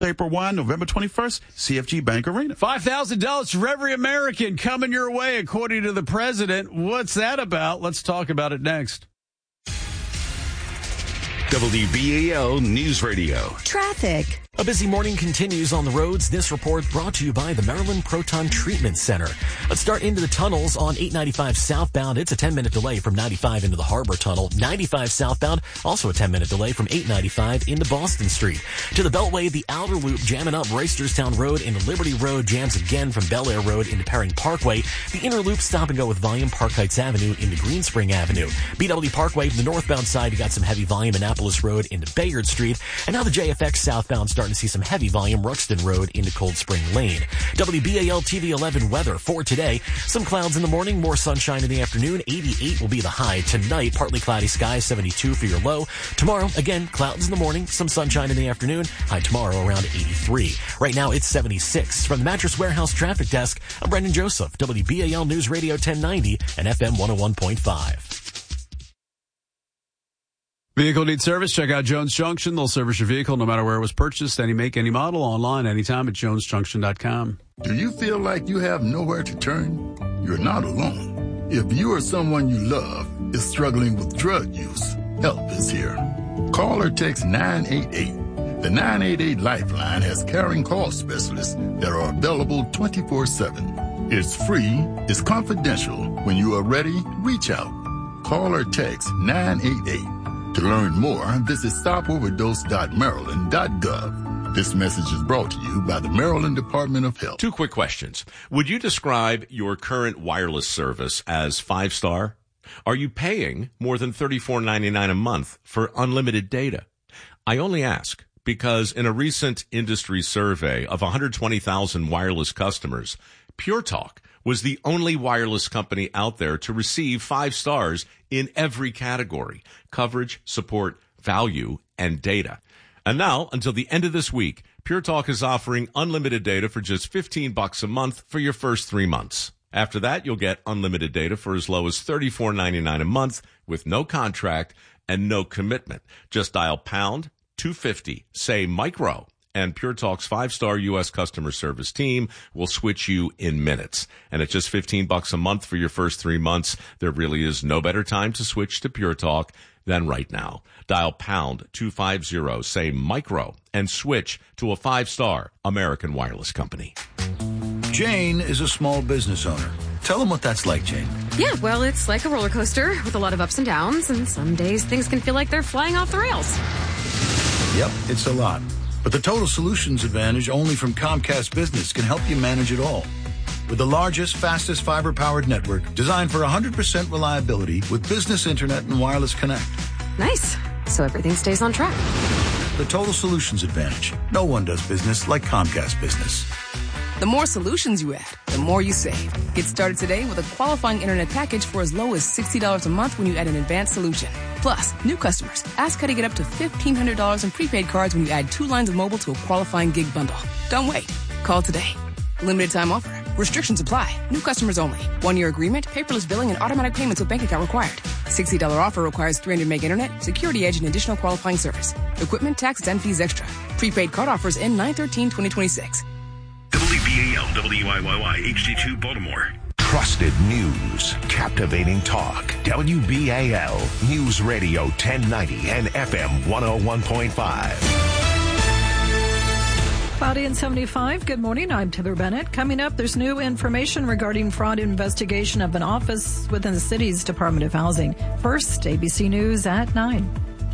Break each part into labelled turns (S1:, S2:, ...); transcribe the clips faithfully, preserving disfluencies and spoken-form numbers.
S1: April first, November twenty-first, C F G Bank Arena.
S2: five thousand dollars for every American coming your way, according to the president. What's that about? Let's talk about it next.
S3: W B A L News Radio.
S4: Traffic.
S5: A busy morning continues on the roads. This report brought to you by the Maryland Proton Treatment Center. Let's start into the tunnels on eight ninety-five southbound. It's a ten-minute delay from ninety-five into the Harbor Tunnel. ninety-five southbound, also a ten-minute delay from eight ninety-five into Boston Street. To the Beltway, the outer loop jamming up Reisterstown Road into Liberty Road, jams again from Bel Air Road into Perring Parkway. The inner loop stop and go with volume Park Heights Avenue into Greenspring Avenue. B W Parkway, the northbound side, you got some heavy volume Annapolis Road into Bayard Street. And now the J F X southbound starting to see some heavy volume Ruxton Road into Cold Spring Lane. W B A L T V eleven weather for today. Some clouds in the morning, more sunshine in the afternoon. eighty-eight will be the high. Tonight, partly cloudy skies, seventy-two for your low. Tomorrow, again, clouds in the morning, some sunshine in the afternoon. High tomorrow around eighty-three. Right now, it's seventy-six. From the Mattress Warehouse Traffic Desk, I'm Brendan Joseph, W B A L News Radio ten ninety and F M one oh one point five.
S2: Vehicle needs service? Check out Jones Junction. They'll service your vehicle no matter where it was purchased, any make, any model, online, anytime at jones junction dot com.
S6: Do you feel like you have nowhere to turn? You're not alone. If you or someone you love is struggling with drug use, help is here. Call or text nine eight eight. The nine eight eight Lifeline has caring call specialists that are available twenty-four seven. It's free, it's confidential. When you are ready, reach out. Call or text nine eight eight. To learn more, visit stop overdose dot maryland dot gov. This message is brought to you by the Maryland Department of Health.
S7: Two quick questions. Would you describe your current wireless service as five-star? Are you paying more than thirty-four ninety-nine a month for unlimited data? I only ask because in a recent industry survey of one hundred twenty thousand wireless customers, Pure Talk was the only wireless company out there to receive five stars in every category: coverage, support, value, and data. And now, until the end of this week, Pure Talk is offering unlimited data for just fifteen bucks a month for your first three months. After that, you'll get unlimited data for as low as thirty-four ninety-nine a month with no contract and no commitment. Just dial pound two fifty, say micro, and Pure Talk's five-star U S customer service team will switch you in minutes. And at just fifteen bucks a month for your first three months, there really is no better time to switch to Pure Talk than right now. Dial pound two fifty, say micro, and switch to a five-star American wireless company.
S8: Jane is a small business owner. Tell them what that's like, Jane.
S9: Yeah, well, it's like a roller coaster with a lot of ups and downs, and some days things can feel like they're flying off the rails.
S8: Yep, it's a lot. But the Total Solutions Advantage only from Comcast Business can help you manage it all. With the largest, fastest fiber-powered network designed for one hundred percent reliability with business internet and wireless connect.
S9: Nice. So everything stays on track.
S8: The Total Solutions Advantage. No one does business like Comcast Business.
S10: The more solutions you add, the more you save. Get started today with a qualifying internet package for as low as sixty dollars a month when you add an advanced solution. Plus, new customers, ask how to get up to fifteen hundred dollars in prepaid cards when you add two lines of mobile to a qualifying gig bundle. Don't wait. Call today. Limited time offer. Restrictions apply. New customers only. One-year agreement, paperless billing, and automatic payments with bank account required. sixty dollars offer requires three hundred meg internet, security edge, and additional qualifying service. Equipment, taxes, and fees extra. Prepaid card offers end nine thirteen twenty twenty-six.
S3: W B A L W I Y Y H D two Baltimore. Trusted news, captivating talk. W B A L News Radio ten ninety and F M one oh one point five.
S11: Cloudy and seventy-five. Good morning. I'm Taylor Bennett. Coming up, there's new information regarding fraud investigation of an office within the city's Department of Housing. First, A B C News at nine.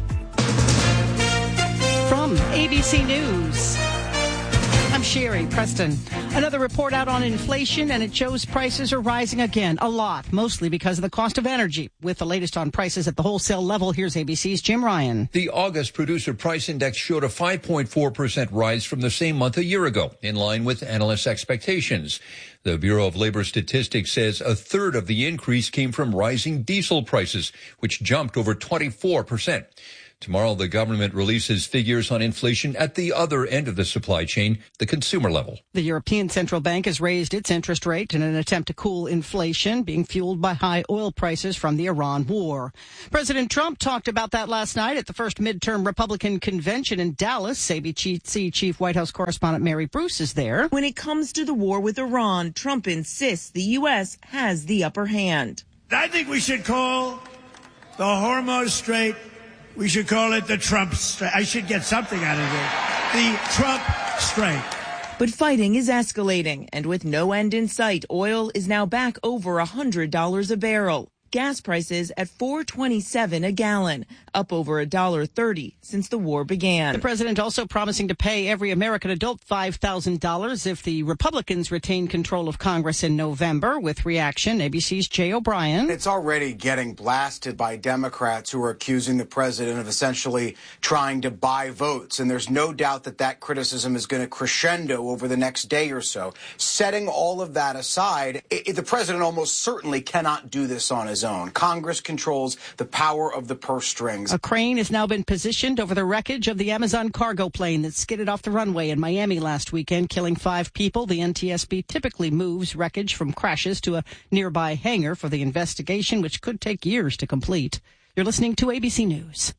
S12: From A B C News, I'm Sherry Preston. Another report out on inflation, and it shows prices are rising again, a lot, mostly because of the cost of energy. With the latest on prices at the wholesale level, here's A B C's Jim Ryan.
S13: The August Producer Price Index showed a five point four percent rise from the same month a year ago, in line with analysts' expectations. The Bureau of Labor Statistics says a third of the increase came from rising diesel prices, which jumped over twenty-four percent. Tomorrow, the government releases figures on inflation at the other end of the supply chain, the consumer level.
S12: The European Central Bank has raised its interest rate in an attempt to cool inflation, being fueled by high oil prices from the Iran war. President Trump talked about that last night at the first midterm Republican convention in Dallas. A B C Chief White House correspondent Mary Bruce is there.
S4: When it comes to the war with Iran, Trump insists the U S has the upper hand.
S14: I think we should call the Hormuz Strait, we should call it the Trump Strait. I should get something out of it. The Trump Strait.
S4: But fighting is escalating, and with no end in sight, oil is now back over one hundred dollars a barrel. Gas prices at four twenty-seven a gallon, up over one dollar thirty since the war began.
S12: The president also promising to pay every American adult five thousand dollars if the Republicans retain control of Congress in November. With reaction, A B C's Jay O'Brien.
S15: It's already getting blasted by Democrats who are accusing the president of essentially trying to buy votes. And there's no doubt that that criticism is going to crescendo over the next day or so. Setting all of that aside, it, the president almost certainly cannot do this on his own. Congress controls the power of the purse strings.
S12: A crane has now been positioned over the wreckage of the Amazon cargo plane that skidded off the runway in Miami last weekend, killing five people. The N T S B typically moves wreckage from crashes to a nearby hangar for the investigation, which could take years to complete. You're listening to A B C News.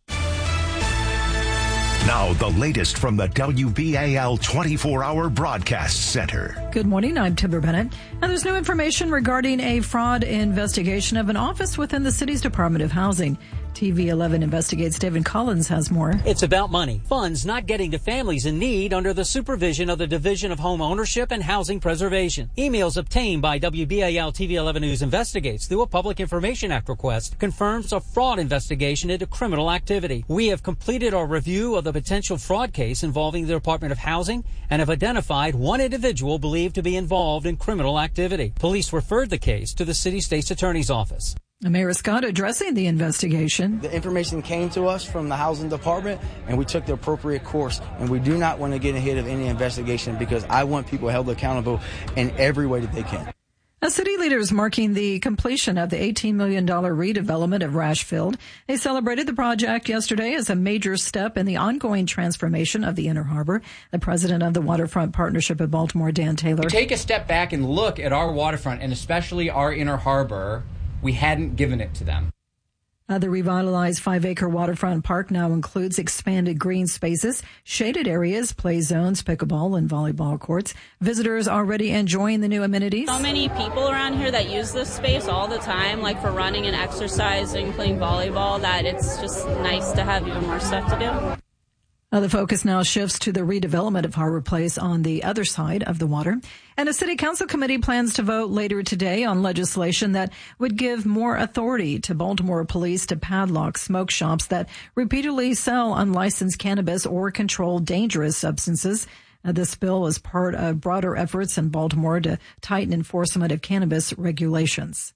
S3: Now, the latest from the W B A L twenty-four hour Broadcast Center.
S11: Good morning. I'm Timber Bennett. And there's new information regarding a fraud investigation of an office within the city's Department of Housing. T V eleven investigates. David Collins has more.
S16: It's about money. Funds not getting to families in need under the supervision of the Division of Home Ownership and Housing Preservation. Emails obtained by W B A L T V eleven News Investigates through a Public Information Act request confirms a fraud investigation into criminal activity. We have completed our review of the potential fraud case involving the Department of Housing and have identified one individual believed to be involved in criminal activity. Police referred the case to the city state's attorney's office.
S11: Mayor Scott addressing the investigation.
S17: The information came to us from the housing department, and we took the appropriate course. And we do not want to get ahead of any investigation because I want people held accountable in every way that they can.
S11: As city leaders marking the completion of the eighteen million dollars redevelopment of Rashfield, they celebrated the project yesterday as a major step in the ongoing transformation of the Inner Harbor. The president of the Waterfront Partnership of Baltimore, Dan Taylor.
S18: To take a step back and look at our waterfront, and especially our Inner Harbor, we hadn't given it to them.
S11: Uh, the revitalized five-acre waterfront park now includes expanded green spaces, shaded areas, play zones, pickleball, and volleyball courts. Visitors already enjoying the new amenities.
S19: So many people around here that use this space all the time, like for running and exercising, playing volleyball, that it's just nice to have even more stuff to do.
S11: Uh, the focus now shifts to the redevelopment of Harbor Place on the other side of the water. And a city council committee plans to vote later today on legislation that would give more authority to Baltimore police to padlock smoke shops that repeatedly sell unlicensed cannabis or control dangerous substances. Uh, this bill is part of broader efforts in Baltimore to tighten enforcement of cannabis regulations.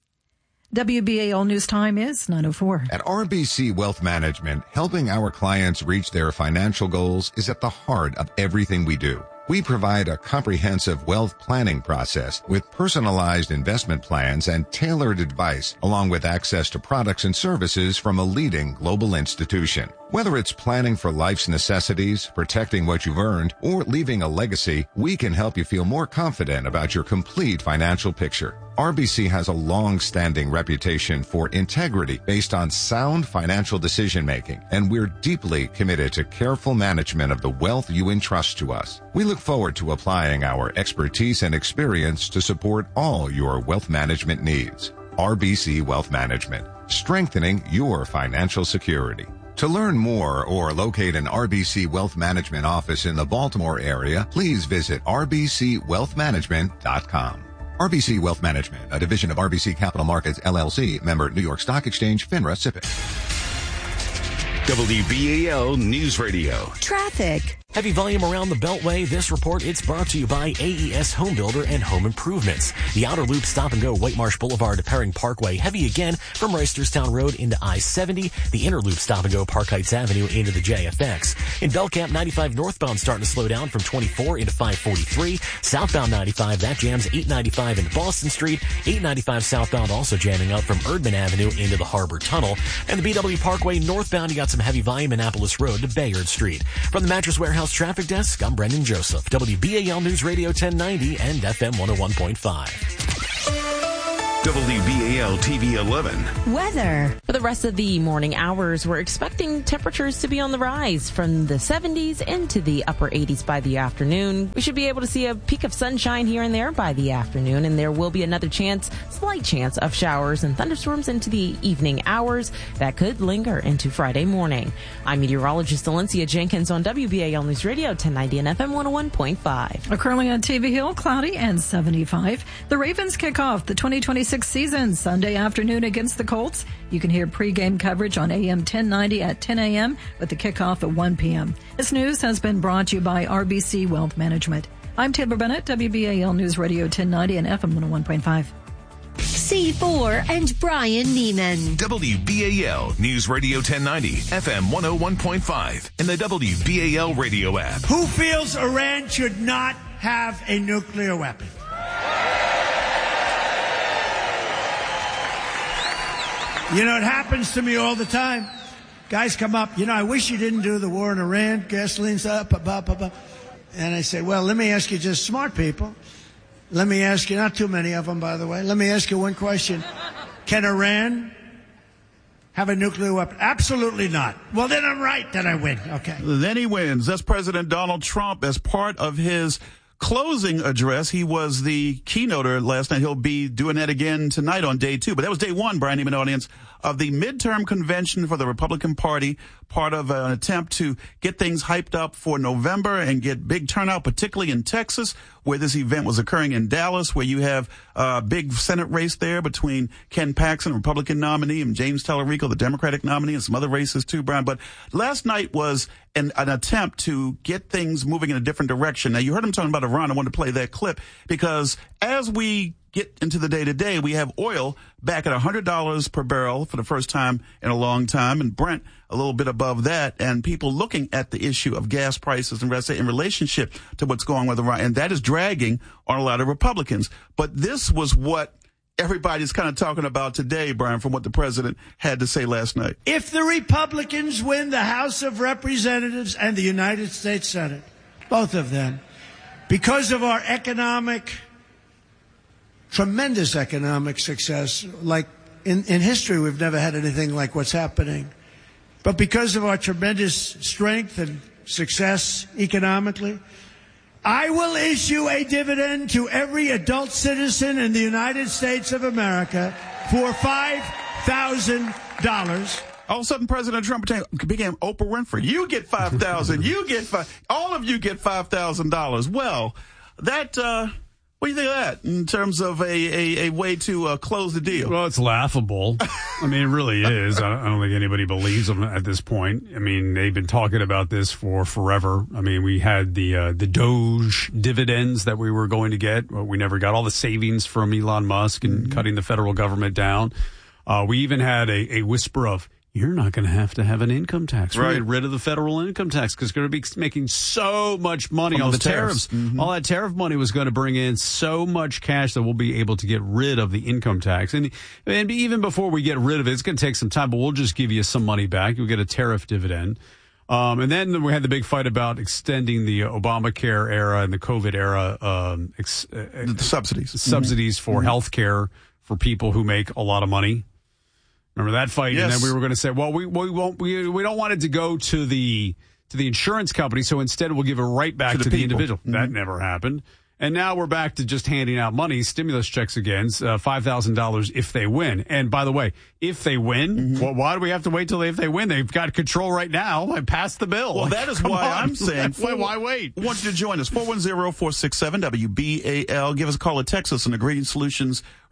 S11: W B A L News Time is nine oh four.
S20: At R B C Wealth Management, helping our clients reach their financial goals is at the heart of everything we do. We provide a comprehensive wealth planning process with personalized investment plans and tailored advice, along with access to products and services from a leading global institution. Whether it's planning for life's necessities, protecting what you've earned, or leaving a legacy, we can help you feel more confident about your complete financial picture. R B C has a long-standing reputation for integrity based on sound financial decision-making, and we're deeply committed to careful management of the wealth you entrust to us. We look forward to applying our expertise and experience to support all your wealth management needs. R B C Wealth Management, strengthening your financial security. To learn more or locate an R B C Wealth Management office in the Baltimore area, please visit r b c wealth management dot com. R B C Wealth Management, a division of R B C Capital Markets, L L C, member New York Stock Exchange, FINRA, S I P C.
S3: W B A L News Radio.
S21: Traffic.
S5: Heavy volume around the Beltway. This report, it's brought to you by A E S Home Builder and Home Improvements. The Outer Loop Stop and Go White Marsh Boulevard to Perring Parkway. Heavy again from Reisterstown Road into I seventy. The Inner Loop Stop and Go Park Heights Avenue into the J F X. In Belcamp, ninety-five northbound starting to slow down from twenty-four into five forty-three. Southbound ninety-five, that jams eight ninety-five into Boston Street. eight ninety-five southbound also jamming up from Erdman Avenue into the Harbor Tunnel. And the B W Parkway northbound, you got some heavy volume Annapolis Road to Bayard Street. From the Mattress Warehouse Traffic Desk, I'm Brendan Joseph, W B A L News Radio ten ninety and F M one oh one point five.
S3: W B A L T V eleven.
S21: Weather. For the rest of the morning hours, we're expecting temperatures to be on the rise from the seventies into the upper eighties by the afternoon. We should be able to see a peak of sunshine here and there by the afternoon, and there will be another chance, slight chance of showers and thunderstorms into the evening hours that could linger into Friday morning. I'm meteorologist Valencia Jenkins on W B A L News Radio ten ninety and F M one oh one point five.
S11: Currently on T V Hill, cloudy and seventy-five. The Ravens kick off the twenty twenty-six season Sunday afternoon against the Colts. You can hear pregame coverage on A M ten ninety at ten a.m. with the kickoff at one p.m. This news has been brought to you by R B C Wealth Management. I'm Taylor Bennett, W B A L News Radio ten ninety and F M one oh one point five.
S22: C four and Brian Neiman.
S3: W B A L News Radio ten ninety, F M one oh one point five, and the W B A L radio app.
S14: Who feels Iran should not have a nuclear weapon? You know, it happens to me all the time. Guys come up, you know, I wish you didn't do the war in Iran, gasoline's up, up, up, up, up. And I say, well, let me ask you, just smart people. Let me ask you, not too many of them, by the way. Let me ask you one question. Can Iran have a nuclear weapon? Absolutely not. Well, then I'm right. Then I win. Okay.
S1: Then he wins. That's President Donald Trump. As part of his closing address, he was the keynoter last night. He'll be doing that again tonight on day two. But that was day one, Brian Neiman audience, of the midterm convention for the Republican Party, part of an attempt to get things hyped up for November and get big turnout, particularly in Texas, where this event was occurring in Dallas, where you have a big Senate race there between Ken Paxton, Republican nominee, and James Tallarico, the Democratic nominee, and some other races too, Brian. But last night was an, an attempt to get things moving in a different direction. Now, you heard him talking about Iran. I wanted to play that clip because as we get into the day-to-day, we have oil back at one hundred dollars per barrel for the first time in a long time, and Brent a little bit above that, and people looking at the issue of gas prices and rest in relationship to what's going on with Iran, and that is dragging on a lot of Republicans. But this was what everybody's kind of talking about today, Brian, from what the president had to say last night.
S14: If the Republicans win the House of Representatives and the United States Senate, both of them, because of our economic tremendous economic success. Like in, in history, we've never had anything like what's happening. But because of our tremendous strength and success economically, I will issue a dividend to every adult citizen in the United States of America for five thousand dollars.
S1: All of a sudden, President Trump became Oprah Winfrey. You get five thousand dollars. You get five. All of you get five thousand dollars. Well, that, uh, what do you think of that in terms of a, a, a way to uh, close the deal?
S2: Well, it's laughable. I mean, it really is. I don't, I don't think anybody believes them at this point. I mean, they've been talking about this for forever. I mean, we had the uh, the Doge dividends that we were going to get. Well, we never got all the savings from Elon Musk and mm-hmm. cutting the federal government down. Uh, we even had a, a whisper of, you're not going to have to have an income tax. We're
S1: right.
S2: getting rid of the federal income tax because we're going to be making so much money
S1: From
S2: on the
S1: tariffs.
S2: tariffs.
S1: Mm-hmm.
S2: All that tariff money was going to bring in so much cash that we'll be able to get rid of the income tax. And, and even before we get rid of it, it's going to take some time, but we'll just give you some money back. You'll get a tariff dividend. Um, and then we had the big fight about extending the Obamacare era and the COVID era um, ex, uh,
S1: the subsidies.
S2: Subsidies mm-hmm. for
S1: mm-hmm.
S2: health care for people who make a lot of money. Remember that fight?
S1: Yes.
S2: And then we were going to say, well, we we won't we we don't want it to go to the to the insurance company, so instead we'll give it right back to the, to the individual. Mm-hmm. That never happened. And now we're back to just handing out money, stimulus checks again, uh, five thousand dollars if they win. And by the way, if they win,
S1: mm-hmm.
S2: well, why do we have to wait till they, if they win? They've got control right now. I passed the bill.
S1: Well, that is
S2: Come
S1: why
S2: on.
S1: I'm saying.
S2: why, why wait?
S1: I want you to join us. four one zero, four six seven, W B A L. Give us a call at Texas on the Green Solutions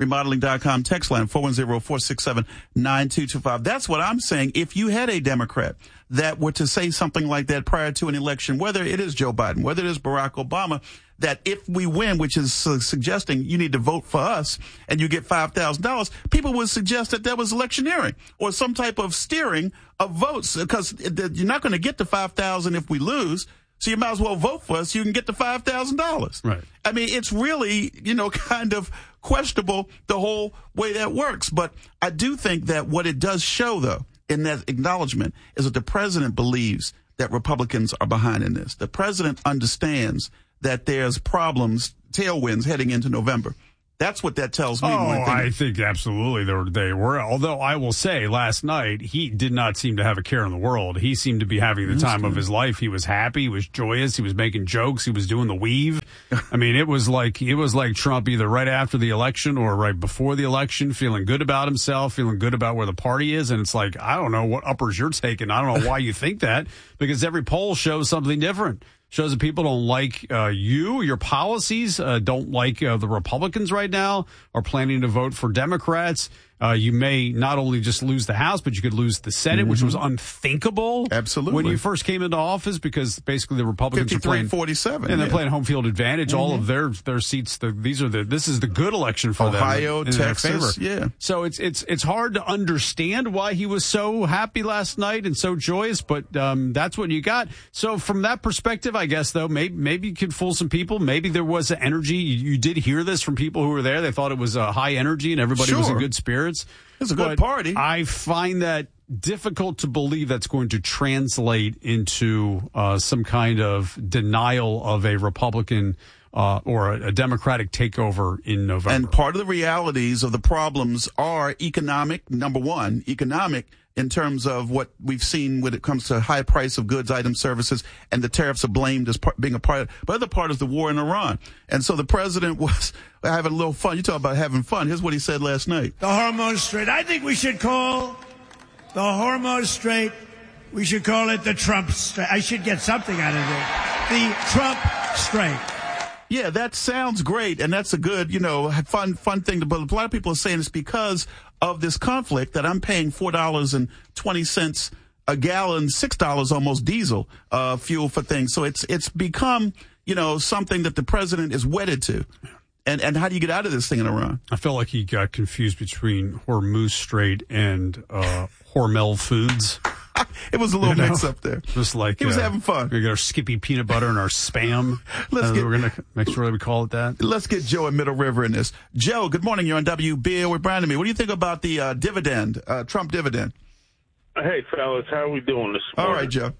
S1: remodeling dot com text line four one zero, four six seven, nine two two five. That's what I'm saying. If you had a Democrat that were to say something like that prior to an election, whether it is Joe Biden, whether it is Barack Obama, that if we win, which is su- suggesting you need to vote for us and you get five thousand dollars, people would suggest that that was electioneering or some type of steering of votes, because you're not going to get the five thousand dollars if we lose. So you might as well vote for us. You can get the five thousand dollars.
S2: Right.
S1: I mean, it's really, you know, kind of questionable the whole way that works. But I do think that what it does show, though, in that acknowledgement is that the president believes that Republicans are behind in this. The president understands that there's problems, tailwinds heading into November. That's what that tells me.
S2: Oh, I think absolutely they were, they were. Although I will say last night, he did not seem to have a care in the world. He seemed to be having the time of his life. He was happy. He was joyous. He was making jokes. He was doing the weave. I mean, it was like, it was like Trump either right after the election or right before the election, feeling good about himself, feeling good about where the party is. And it's like, I don't know what uppers you're taking. I don't know why you think that, because every poll shows something different. Shows that people don't like uh, you, your policies, uh, don't like uh, the Republicans right now, are planning to vote for Democrats. Uh, you may not only just lose the House, but you could lose the Senate, mm-hmm. which was unthinkable.
S1: Absolutely.
S2: When you first came into office, because basically the Republicans are playing
S1: forty-seven,
S2: and they're
S1: yeah.
S2: playing home field advantage. Mm-hmm. All of their their seats. The, these are the this is the good election for
S1: Ohio,
S2: them. Ohio,
S1: Texas, yeah.
S2: So it's it's it's hard to understand why he was so happy last night and so joyous, but um, that's what you got. So from that perspective, I guess though, maybe maybe you could fool some people. Maybe there was an energy. You, you did hear this from people who were there. They thought it was a high energy and everybody
S1: sure.
S2: was in good spirits.
S1: It's a good
S2: but
S1: party.
S2: I find that difficult to believe that's going to translate into uh, some kind of denial of a Republican uh, or a, a Democratic takeover in November.
S1: And part of the realities of the problems are economic, number one, economic in terms of what we've seen when it comes to high price of goods, items, services, and the tariffs are blamed as part, being a part of it. But the other part is the war in Iran. And so the president was having a little fun. You talk about having fun. Here's what he said last night.
S14: The Hormuz Strait. I think we should call the Hormuz Strait, we should call it the Trump Strait. I should get something out of it. The Trump Strait.
S1: Yeah, that sounds great, and that's a good, you know, fun fun thing. To, but a lot of people are saying it's because of this conflict that I'm paying four dollars and twenty cents a gallon, six dollars almost diesel uh, fuel for things. So it's it's become, you know, something that the president is wedded to. And and how do you get out of this thing in Iran?
S2: I felt like he got confused between Hormuz Strait and uh, Hormel Foods.
S1: It was a little
S2: you know,
S1: mix up there.
S2: Just like
S1: he was
S2: uh,
S1: having fun.
S2: We got our Skippy peanut butter and our Spam.
S1: Let's
S2: uh,
S1: get,
S2: we're gonna make sure that we call it that.
S1: Let's get Joe in Middle River in this. Joe, good morning. You're on W B A with Brian and me. What do you think about the uh, dividend, uh, Trump dividend?
S6: Hey, fellas, how are we doing this morning?
S1: All right, Joe.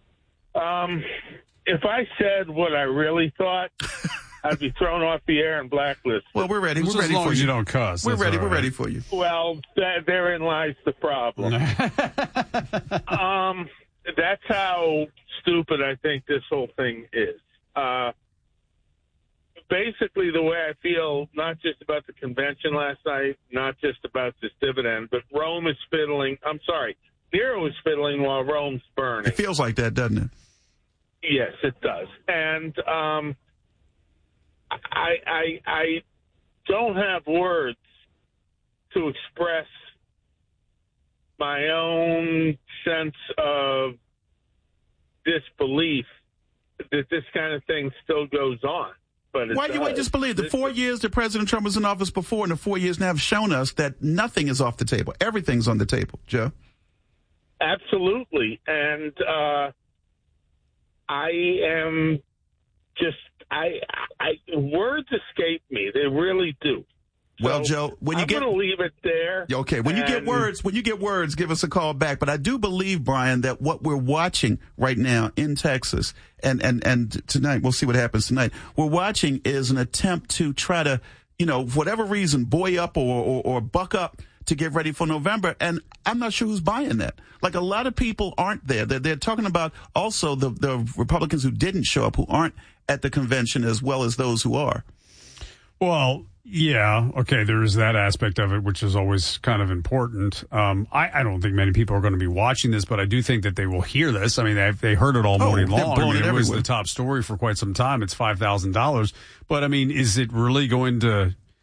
S6: Um, if I said what I really thought, I'd be thrown off the air and blacklisted.
S1: Well, we're ready.
S2: Just
S1: We're ready
S2: as long
S1: for
S2: as
S1: you.
S2: you don't cuss.
S1: We're
S2: That's
S1: ready.
S2: all
S1: We're
S2: right.
S1: ready for you.
S6: Well, that, therein lies the problem. um, that's how stupid I think this whole thing is. Uh, basically, the way I feel, not just about the convention last night, not just about this dividend, but Rome is fiddling. I'm sorry, Nero is fiddling while Rome's burning.
S1: It feels like that, doesn't it?
S6: Yes, it does. And um, I, I, I don't have words to express my own sense of disbelief that this kind of thing still goes on. But
S1: Why do you wait disbelief? The four years that President Trump was in office before and the four years now have shown us that nothing is off the table. Everything's on the table, Joe.
S6: Absolutely. And uh, I am just, I, I, words escape me. They really do.
S1: Well,
S6: So,
S1: Joe, when you
S6: I'm
S1: get
S6: going to leave it there.
S1: okay, when you get
S6: and-
S1: words, when you get words, give us a call back. But I do believe, Brian, that what we're watching right now in Texas, and and and tonight we'll see what happens tonight. We're watching is an attempt to try to, you know, for whatever reason, buoy up or, or or buck up to get ready for November. And I'm not sure who's buying that. Like a lot of people aren't there. They're, they're talking about also the the Republicans who didn't show up, who aren't at the convention, as well as those who are.
S2: Well, yeah, okay, there's that aspect of it, which is always kind of important. Um, I, I don't think many people are going to be watching this, but I do think that they will hear this. I mean, they they heard it all morning
S1: Oh, they're
S2: long. I
S1: blowing
S2: mean,
S1: it
S2: it was
S1: everywhere.
S2: the top story for quite some time. It's five thousand dollars. But, I mean, is it really going to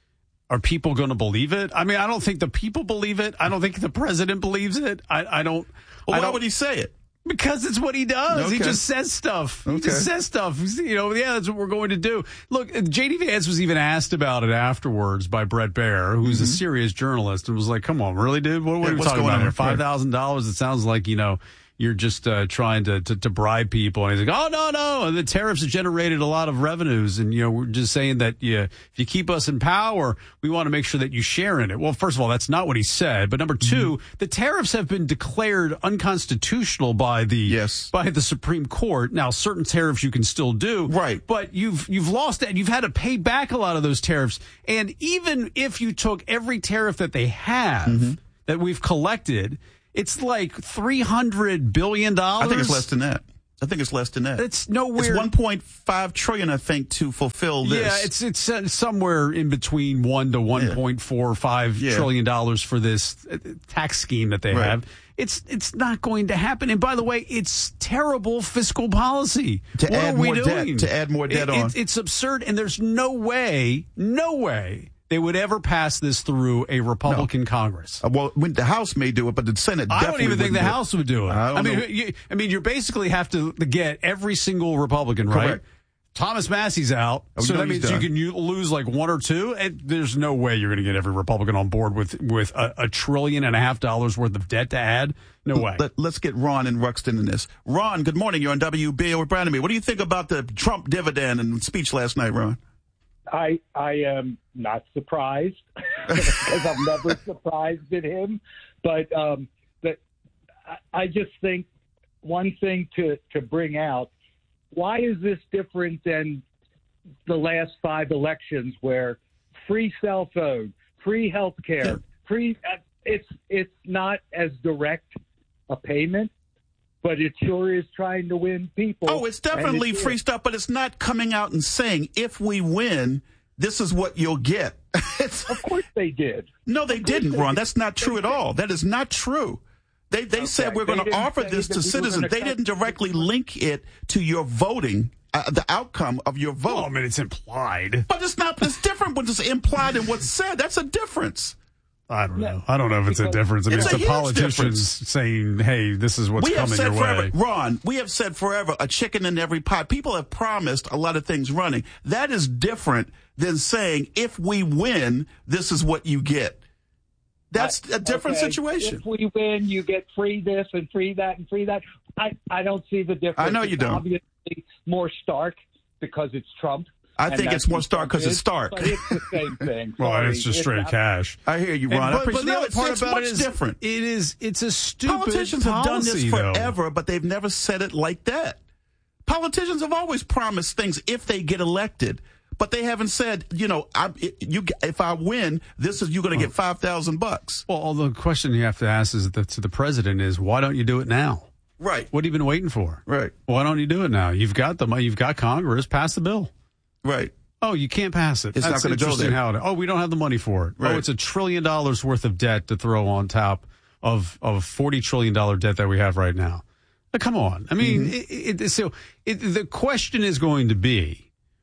S2: are people going to believe it? I mean, I don't think the people believe it. I don't think the president believes it. I, I don't.
S1: Well,
S2: I
S1: why
S2: don't,
S1: would he say it?
S2: Because it's what he does.
S1: Okay.
S2: He just says stuff.
S1: Okay.
S2: He just says stuff. You know, yeah, that's what we're going to do. Look, J D Vance was even asked about it afterwards by Brett Baer, who's mm-hmm. a serious journalist, and was like, come on, really, dude? What, what
S1: yeah,
S2: are we talking about here? five thousand dollars? It sounds like, you know, you're just uh, trying to, to, to bribe people. And he's like, oh, no, no. The tariffs have generated a lot of revenues. And, you know, we're just saying that yeah, if you keep us in power, we want to make sure that you share in it. Well, first of all, that's not what he said. But number two, mm-hmm. the tariffs have been declared unconstitutional by the
S1: yes.
S2: by the Supreme Court. Now, certain tariffs you can still do.
S1: Right.
S2: But you've you've lost that. You've had to pay back a lot of those tariffs. And even if you took every tariff that they have, mm-hmm. that we've collected, it's like three hundred billion dollars.
S1: I think it's less than that. I think it's less than that.
S2: It's nowhere.
S1: It's one point five trillion dollars, I think, to fulfill this.
S2: Yeah, it's it's uh, somewhere in between one to one point four five yeah. trillion dollars for this uh, tax scheme that they
S1: right.
S2: have. It's it's not going to happen. And by the way, it's terrible fiscal policy.
S1: To
S2: what
S1: add
S2: are we
S1: more
S2: doing?
S1: debt. To add more debt
S2: it,
S1: on.
S2: It, it's absurd, and there's no way, no way. they would ever pass this through a Republican no. Congress.
S1: Uh, well, when the House may do it, but the Senate definitely
S2: I don't even think the House would do it.
S1: I,
S2: I mean, you, I mean, you basically have to get every single Republican,
S1: Correct.
S2: right? Thomas Massey's out,
S1: oh,
S2: so
S1: no,
S2: that means
S1: done.
S2: you can you lose like one or two. And there's no way you're going to get every Republican on board with with a, a trillion and a half dollars worth of debt to add. No way.
S1: Let, let's get Ron and Ruxton in this. Ron, good morning. You're on W B A with Brandon. Me. What do you think about the Trump dividend and speech last night, Ron?
S7: I I am not surprised because I'm never surprised at him. But um, that I just think one thing to, to bring out. Why is this different than the last five elections where free cell phone, free health care, free uh, it's it's not as direct a payment, but it sure is trying to win people.
S1: Oh, it's definitely it's free stuff, but it's not coming out and saying, if we win, this is what you'll get.
S7: Of course they did.
S1: No, they didn't, they Ron. Did. That's not true at all. That is not true. They they okay. said we're going to offer this to citizens. They didn't directly link it to your voting, uh, the outcome of your vote.
S2: Well, I mean, it's implied.
S1: But it's not. It's different when it's implied and what's said. That's a difference.
S2: I don't know. I don't know if it's a difference. I mean,
S1: it's,
S2: it's
S1: a
S2: the politicians
S1: difference.
S2: saying, hey, this is what's
S1: we
S2: coming
S1: have said
S2: your
S1: forever,
S2: way.
S1: Ron, we have said forever, a chicken in every pot. People have promised a lot of things running. That is different than saying, if we win, this is what you get. That's a different
S7: okay.
S1: situation.
S7: If we win, you get free this and free that and free that. I, I don't see the difference.
S1: I know you
S7: it's
S1: don't.
S7: Obviously more stark because it's Trump.
S1: I think it's more stark because it's stark.
S7: But it's the same thing.
S2: Well, and it's just straight it's cash.
S1: I hear you, Ron.
S2: And, but,
S1: I appreciate
S2: but the other part
S1: it's
S2: about
S1: much
S2: it is
S1: different.
S2: It is. It's a stupid
S1: Politicians
S2: policy,
S1: have done this forever,
S2: though.
S1: but they've never said it like that. Politicians have always promised things if they get elected. But they haven't said, you know, I, you, if I win, this is you're going to get five thousand bucks.
S2: Well, the question you have to ask is the, to the president is, why don't you do it now?
S1: Right.
S2: What have you been waiting for?
S1: Right.
S2: Why don't you do it now? You've got the you've got Congress, pass the bill.
S1: Right.
S2: Oh, you can't pass it.
S1: It's
S2: That's
S1: not going to go there.
S2: How it, oh, we don't have the money for it.
S1: Right.
S2: Oh, it's a trillion dollars worth of debt to throw on top of of forty trillion dollar debt that we have right now. Now, come on. I mean,
S1: mm-hmm.
S2: it, it, so it, the question is going to be.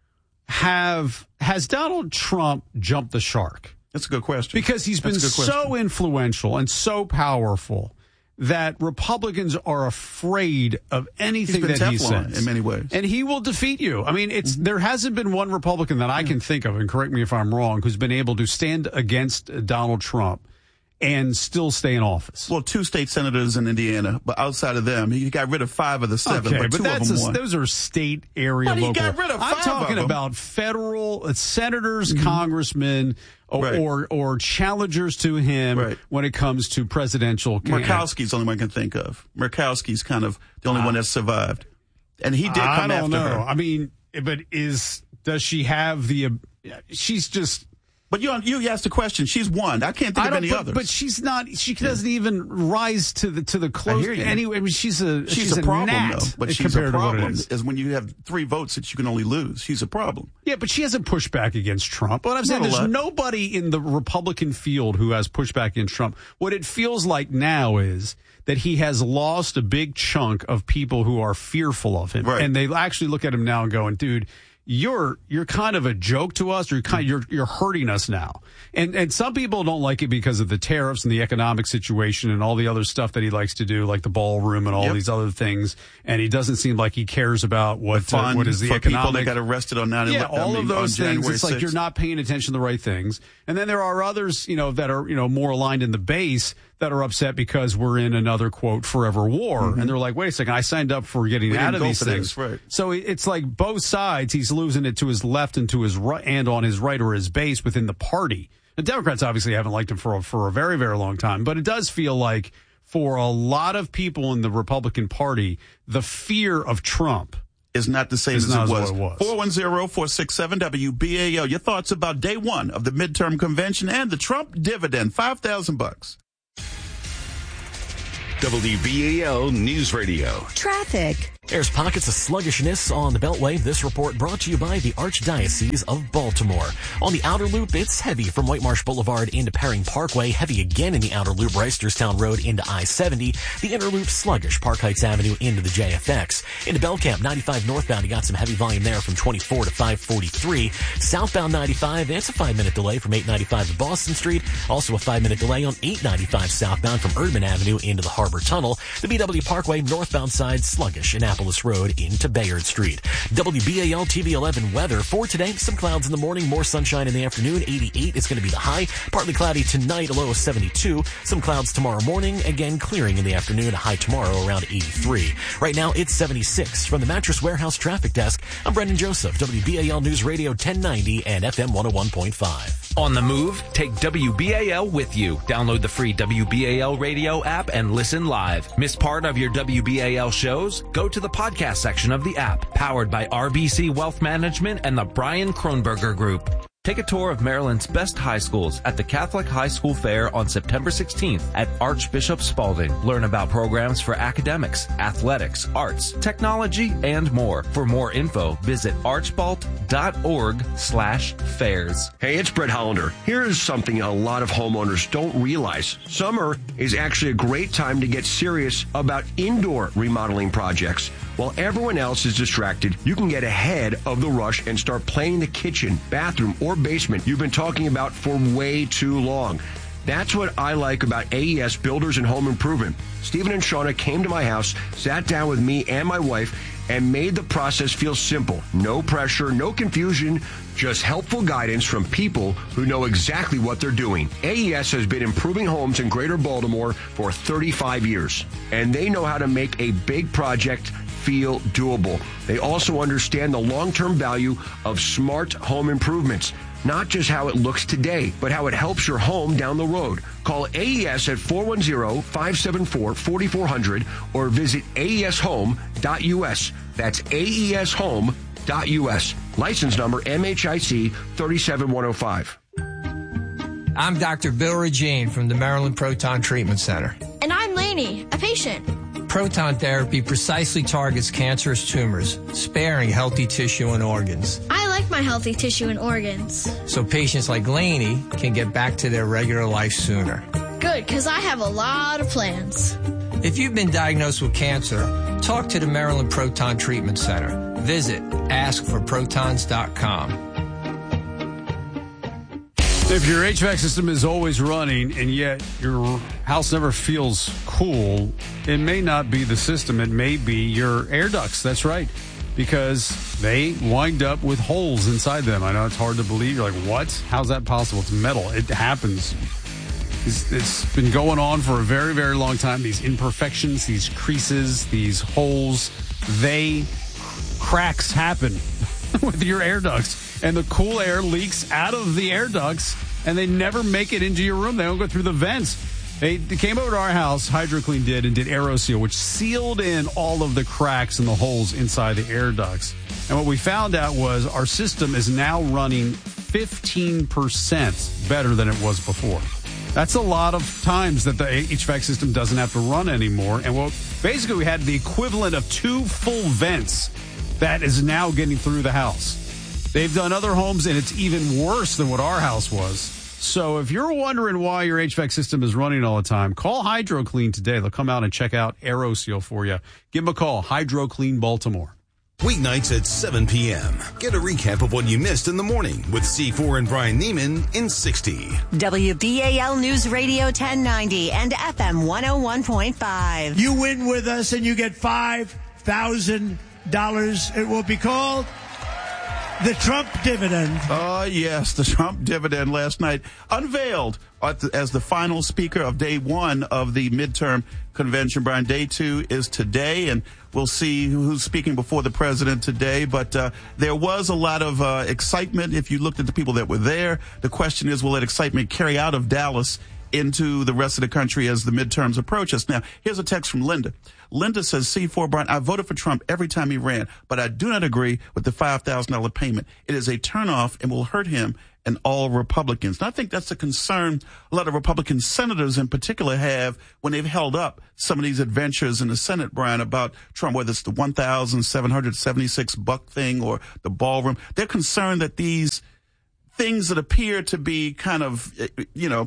S2: Have has Donald Trump jumped the shark?
S1: That's a good question.
S2: Because he's been so influential and so powerful that Republicans are afraid of anything
S1: he's been
S2: that he
S1: Teflon
S2: says.
S1: In many ways.
S2: And he will defeat you. I mean, it's mm-hmm. there hasn't been one Republican that I can think of, and correct me if I'm wrong, who's been able to stand against Donald Trump and still stay in office.
S1: Well, two state senators in Indiana, but outside of them, he got rid of five of the seven,
S2: okay,
S1: but,
S2: but
S1: two
S2: that's
S1: of them
S2: a,
S1: won.
S2: Those are state area
S1: but
S2: local.
S1: He got rid of five
S2: I'm talking
S1: of them.
S2: about federal uh, senators,
S1: mm-hmm.
S2: congressmen, or,
S1: right.
S2: or or challengers to him
S1: right.
S2: when it comes to presidential.
S1: Murkowski's the only one I can think of. Murkowski's kind of the only uh, one that survived, and he did come
S2: I don't
S1: after
S2: know.
S1: her.
S2: I mean, but is does she have the? Uh, she's just.
S1: But you you asked the question. She's one. I can't think
S2: I
S1: of any
S2: but,
S1: others.
S2: But she's not. She doesn't yeah. even rise to the to the close. Anyway, I mean, she's a
S1: she's,
S2: she's
S1: a problem
S2: a gnat
S1: though. But she's a problem
S2: is.
S1: is when you have three votes that you can only lose. She's a problem.
S2: Yeah, but she hasn't pushed back against Trump. What I'm saying, there's nobody in the Republican field who has pushed back against Trump. What it feels like now is that he has lost a big chunk of people who are fearful of him,
S1: right.
S2: and they actually look at him now and going, "Dude, you're you're kind of a joke to us, or you're kind of, you're you're hurting us now. And and some people don't like it because of the tariffs and the economic situation and all the other stuff that he likes to do, like the ballroom and all yep. these other things. And he doesn't seem like he cares about what
S1: the fund
S2: uh, what is the
S1: for
S2: economic.
S1: People that got arrested on that.
S2: Yeah, all
S1: I mean,
S2: of those things.
S1: January
S2: It's like
S1: sixth.
S2: you're not paying attention to the right things. And then there are others, you know, that are you know more aligned in the base that are upset because we're in another, quote, forever war. Mm-hmm. And they're like, wait a second, I signed up for getting
S1: we
S2: out of these
S1: things.
S2: things.
S1: Right.
S2: So it's like both sides, he's losing it to his left and to his right, and on his right or his base within the party. The Democrats obviously haven't liked him for a, for a very, very long time. But it does feel like for a lot of people in the Republican Party, the fear of Trump
S1: is not the same
S2: as
S1: it
S2: it
S1: was.
S2: was.
S1: four one zero, four six seven, W B A L. Your thoughts about day one of the midterm convention and the Trump dividend, five thousand bucks.
S3: W B A L News Radio.
S22: Traffic.
S5: There's pockets of sluggishness on the Beltway. This report brought to you by the Archdiocese of Baltimore. On the outer loop, it's heavy from White Marsh Boulevard into Perring Parkway. Heavy again in the outer loop, Reisterstown Road into I seventy. The inner loop sluggish, Park Heights Avenue into the J F X. Into Belcamp, ninety-five northbound, you got some heavy volume there from twenty-four to five forty-three. Southbound ninety-five, it's a five-minute delay from eight ninety-five to Boston Street. Also a five-minute delay on eight ninety-five southbound from Erdman Avenue into the Harbor Tunnel. The B W Parkway northbound side sluggish, Annapolis Road into Bayard Street. W B A L T V eleven weather for today. Some clouds in the morning, more sunshine in the afternoon. eighty-eight is going to be the high. Partly cloudy tonight, a low of seventy-two. Some clouds tomorrow morning, again clearing in the afternoon. A high tomorrow around eighty-three. Right now it's seventy-six. From the Mattress Warehouse Traffic Desk, I'm Brendan Joseph, W B A L News Radio ten ninety and F M one oh one point five.
S8: On the move, take W B A L with you. Download the free W B A L radio app and listen live. Miss part of your W B A L shows? Go to the podcast section of the app, powered by R B C Wealth Management and the Brian Kronberger Group. Take a tour of Maryland's best high schools at the Catholic High School Fair on September sixteenth at Archbishop Spalding. Learn about programs for academics, athletics, arts, technology, and more. For more info, visit archbalt.org slash fairs.
S9: Hey, it's Brett Hollander. Here's something a lot of homeowners don't realize. Summer is actually a great time to get serious about indoor remodeling projects. While everyone else is distracted, you can get ahead of the rush and start planning the kitchen, bathroom, or basement you've been talking about for way too long. That's what I like about A E S Builders and Home Improvement. Stephen and Shauna came to my house, sat down with me and my wife, and made the process feel simple. No pressure, no confusion, just helpful guidance from people who know exactly what they're doing. A E S has been improving homes in Greater Baltimore for thirty-five years, and they know how to make a big project feel doable. They also understand the long-term value of smart home improvements. Not just how it looks today, but how it helps your home down the road. Call A E S at four one zero, five seven four, four four zero zero or visit A E S home dot U S. That's A E S home dot U S. License number M H I C three seven one zero five.
S23: I'm Doctor Bill Regine from the Maryland Proton Treatment Center.
S24: And I'm Lainey, a patient.
S23: Proton therapy precisely targets cancerous tumors, sparing healthy tissue and organs.
S24: I like my healthy tissue and organs.
S23: So patients like Lainey can get back to their regular life sooner.
S24: Good, because I have a lot of plans.
S23: If you've been diagnosed with cancer, talk to the Maryland Proton Treatment Center. Visit ask for protons dot com.
S2: If your H V A C system is always running and yet your house never feels cool, it may not be the system. It may be your air ducts. That's right. Because they wind up with holes inside them. I know it's hard to believe. You're like, what? How's that possible? It's metal. It happens. It's, it's been going on for a very, very long time. These imperfections, these creases, these holes, they, cracks happen with your air ducts. And the cool air leaks out of the air ducts, and they never make it into your room. They don't go through the vents. They, they came over to our house, HydroClean did, and did AeroSeal, which sealed in all of the cracks and the holes inside the air ducts. And what we found out was our system is now running fifteen percent better than it was before. That's a lot of times that the H V A C system doesn't have to run anymore. And what basically we had the equivalent of two full vents that is now getting through the house. They've done other homes, and it's even worse than what our house was. So if you're wondering why your H V A C system is running all the time, call HydroClean today. They'll come out and check out AeroSeal for you. Give them a call, HydroClean Baltimore.
S4: Weeknights at seven p.m. Get a recap of what you missed in the morning with C four and Brian Neiman in sixty.
S10: W B A L News Radio ten ninety and F M one oh one point five.
S14: You win with us and you get five thousand dollars. It will be called the Trump dividend.
S1: Oh, yes, the Trump dividend last night unveiled as the final speaker of day one of the midterm convention. Brian, day two is today, and we'll see who's speaking before the president today. But uh, there was a lot of uh, excitement if you looked at the people that were there. The question is, will that excitement carry out of Dallas into the rest of the country as the midterms approach us? Now, here's a text from Linda. Linda says, C four, Brian, I voted for Trump every time he ran, but I do not agree with the five thousand dollars payment. It is a turnoff and will hurt him and all Republicans. And I think that's a concern a lot of Republican senators in particular have when they've held up some of these adventures in the Senate, Brian, about Trump, whether it's the one thousand seven hundred seventy-six buck thing or the ballroom. They're concerned that these things that appear to be kind of, you know,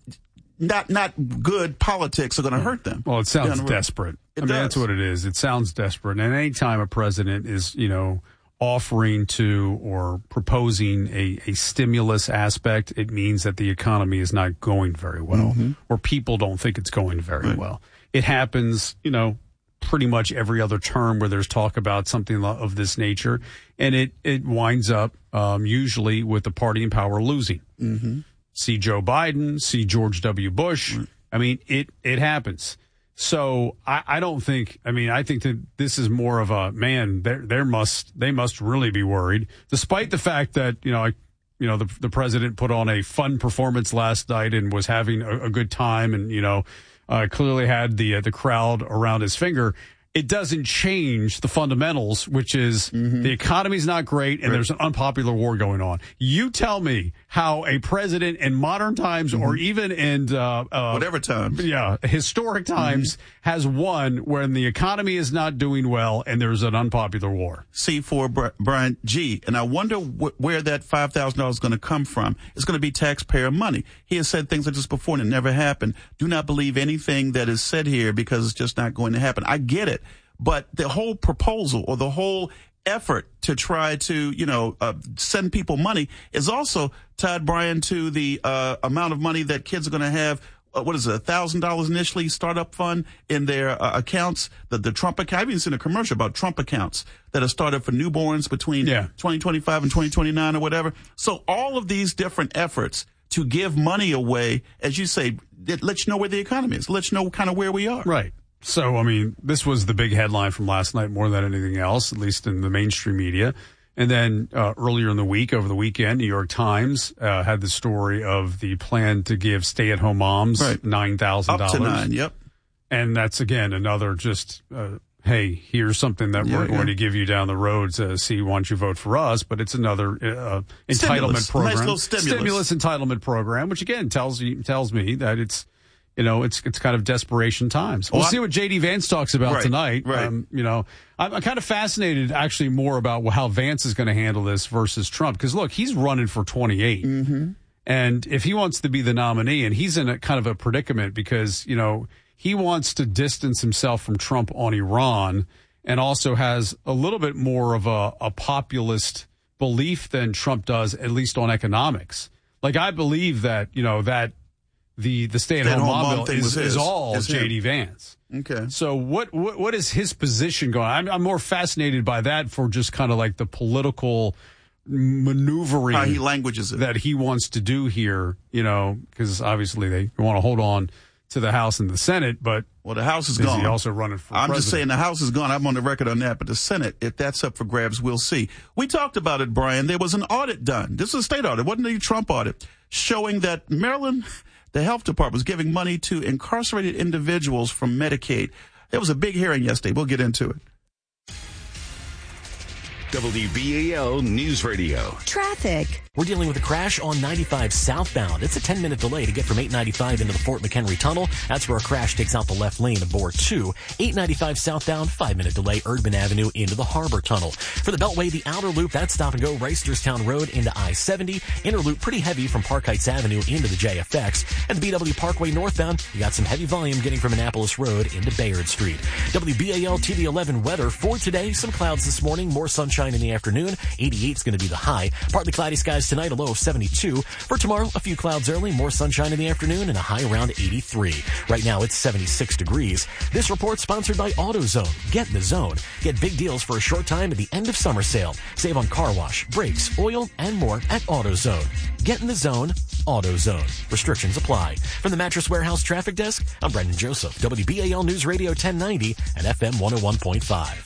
S1: not not good politics are going to hurt them.
S2: Well, it sounds desperate.
S1: It
S2: I mean,
S1: does.
S2: that's what it is. It sounds desperate. And any time a president is, you know, offering to or proposing a, a stimulus aspect, it means that the economy is not going very well,
S1: Mm-hmm.
S2: or people don't think it's going very
S1: Right.
S2: well. It happens, you know, pretty much every other term where there's talk about something of this nature, and it, it winds up um, usually with the party in power losing.
S1: Mm-hmm.
S2: See Joe Biden, see George W. Bush.
S1: Right.
S2: I mean, it, it happens. So I, I don't think, I mean, I think that this is more of a, man, there, there must, they must really be worried, despite the fact that, you know, I, you know, the, the president put on a fun performance last night and was having a, a good time and, you know, uh, clearly had the, uh, the crowd around his finger. It doesn't change the fundamentals, which is
S1: Mm-hmm.
S2: the economy's not great and
S1: Right.
S2: there's an unpopular war going on. You tell me how a president in modern times or even in uh, uh,
S1: Whatever times.
S2: yeah, historic times has won when the economy is not doing well and there's an unpopular war.
S1: C four, Brian G. And I wonder wh- where that five thousand dollars is going to come from. It's going to be taxpayer money. He has said things like this before and it never happened. Do not believe anything that is said here because it's just not going to happen. I get it. But the whole proposal or the whole effort to try to, you know, uh, send people money is also tied, Brian, to the uh, amount of money that kids are going to have. Uh, what is it, one thousand dollars initially, startup fund in their uh, accounts, the, the Trump account. I've even seen a commercial about Trump accounts that are started for newborns between
S2: Yeah.
S1: twenty twenty-five and twenty twenty-nine or whatever. So all of these different efforts to give money away, as you say, it lets you know where the economy is, lets you know kind of where we are.
S2: Right. So, I mean, this was the big headline from last night more than anything else, at least in the mainstream media. And then uh, earlier in the week, over the weekend, New York Times uh, had the story of the plan to give stay-at-home moms
S1: Right.
S2: nine thousand dollars.
S1: Up to nine, yep.
S2: And that's, again, another just, uh, hey, here's something that
S1: Yeah,
S2: we're going
S1: yeah.
S2: to give you down the road to see, why don't you vote for us? But it's another uh, entitlement
S1: Stimulus.
S2: program.
S1: Nice little stimulus.
S2: entitlement program, which, again, tells you tells me that it's, you know, it's it's kind of desperation times. We'll
S1: Well,
S2: see
S1: I'm-
S2: what J D Vance talks about
S1: Right,
S2: tonight.
S1: right.
S2: Um, you know, I'm, I'm kind of fascinated actually more about how Vance is going to handle this versus Trump. Because, look, he's running for twenty-eight.
S1: Mm-hmm.
S2: And if he wants to be the nominee, and he's in a kind of a predicament because, you know, he wants to distance himself from Trump on Iran and also has a little bit more of a, a populist belief than Trump does, at least on economics. Like, I believe that, you know, that the the stay-at-home
S1: Stay-at-home
S2: mom
S1: mom
S2: bill
S1: thing
S2: is,
S1: was his.
S2: is all
S1: Is him.
S2: J D Vance.
S1: Okay.
S2: So what, what what is his position going? I'm, I'm more fascinated by that for just kind of like the political maneuvering
S1: How he languages it.
S2: that he wants to do here, you know, because obviously they want to hold on to the House and the Senate, but
S1: Well, the House is
S2: is
S1: gone.
S2: he also running for
S1: I'm
S2: president?
S1: just saying the House is gone. I'm on the record on that. But the Senate, if that's up for grabs, we'll see. We talked about it, Brian. There was an audit done. This is a state audit. It wasn't a Trump audit, showing that Maryland, the health department, was giving money to incarcerated individuals from Medicaid. There was a big hearing yesterday. We'll get into it.
S3: W B A L News Radio.
S10: Traffic.
S5: We're dealing with a crash on ninety-five southbound. It's a ten-minute delay to get from eight ninety-five into the Fort McHenry Tunnel. That's where a crash takes out the left lane of Bore two. eight ninety-five southbound, five-minute delay, Erdman Avenue into the Harbor Tunnel. For the Beltway, the outer loop, that's stop and go, Reisterstown Road into I seventy. Inner loop, pretty heavy from Park Heights Avenue into the J F X. And the B W Parkway northbound, you got some heavy volume getting from Annapolis Road into Bayard Street. W B A L T V eleven weather for today. Some clouds this morning, more sunshine in the afternoon. eighty-eight is going to be the high. Partly cloudy skies tonight, a low of seventy-two. For tomorrow, a few clouds early, more sunshine in the afternoon, and a high around eighty-three. Right now, it's seventy-six degrees. This report sponsored by AutoZone. Get in the zone. Get big deals for a short time at the end of summer sale. Save on car wash, brakes, oil, and more at AutoZone. Get in the zone. AutoZone. Restrictions apply. From the Mattress Warehouse Traffic Desk, I'm Brendan Joseph, W B A L News Radio ten ninety and F M one oh one point five.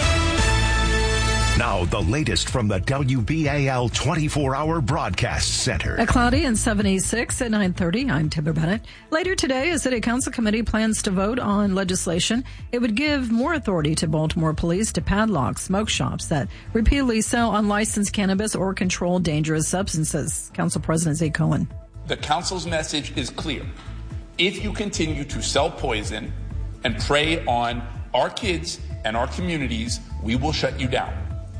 S3: Now, the latest from the W B A L twenty-four hour Broadcast Center.
S11: A cloudy and seventy-six at nine thirty. I'm Timber Bennett. Later today, a city council committee plans to vote on legislation. It would give more authority to Baltimore police to padlock smoke shops that repeatedly sell unlicensed cannabis or control dangerous substances. Council President Zay Cohen.
S12: The council's message is clear. If you continue to sell poison and prey on our kids and our communities, we will shut you down.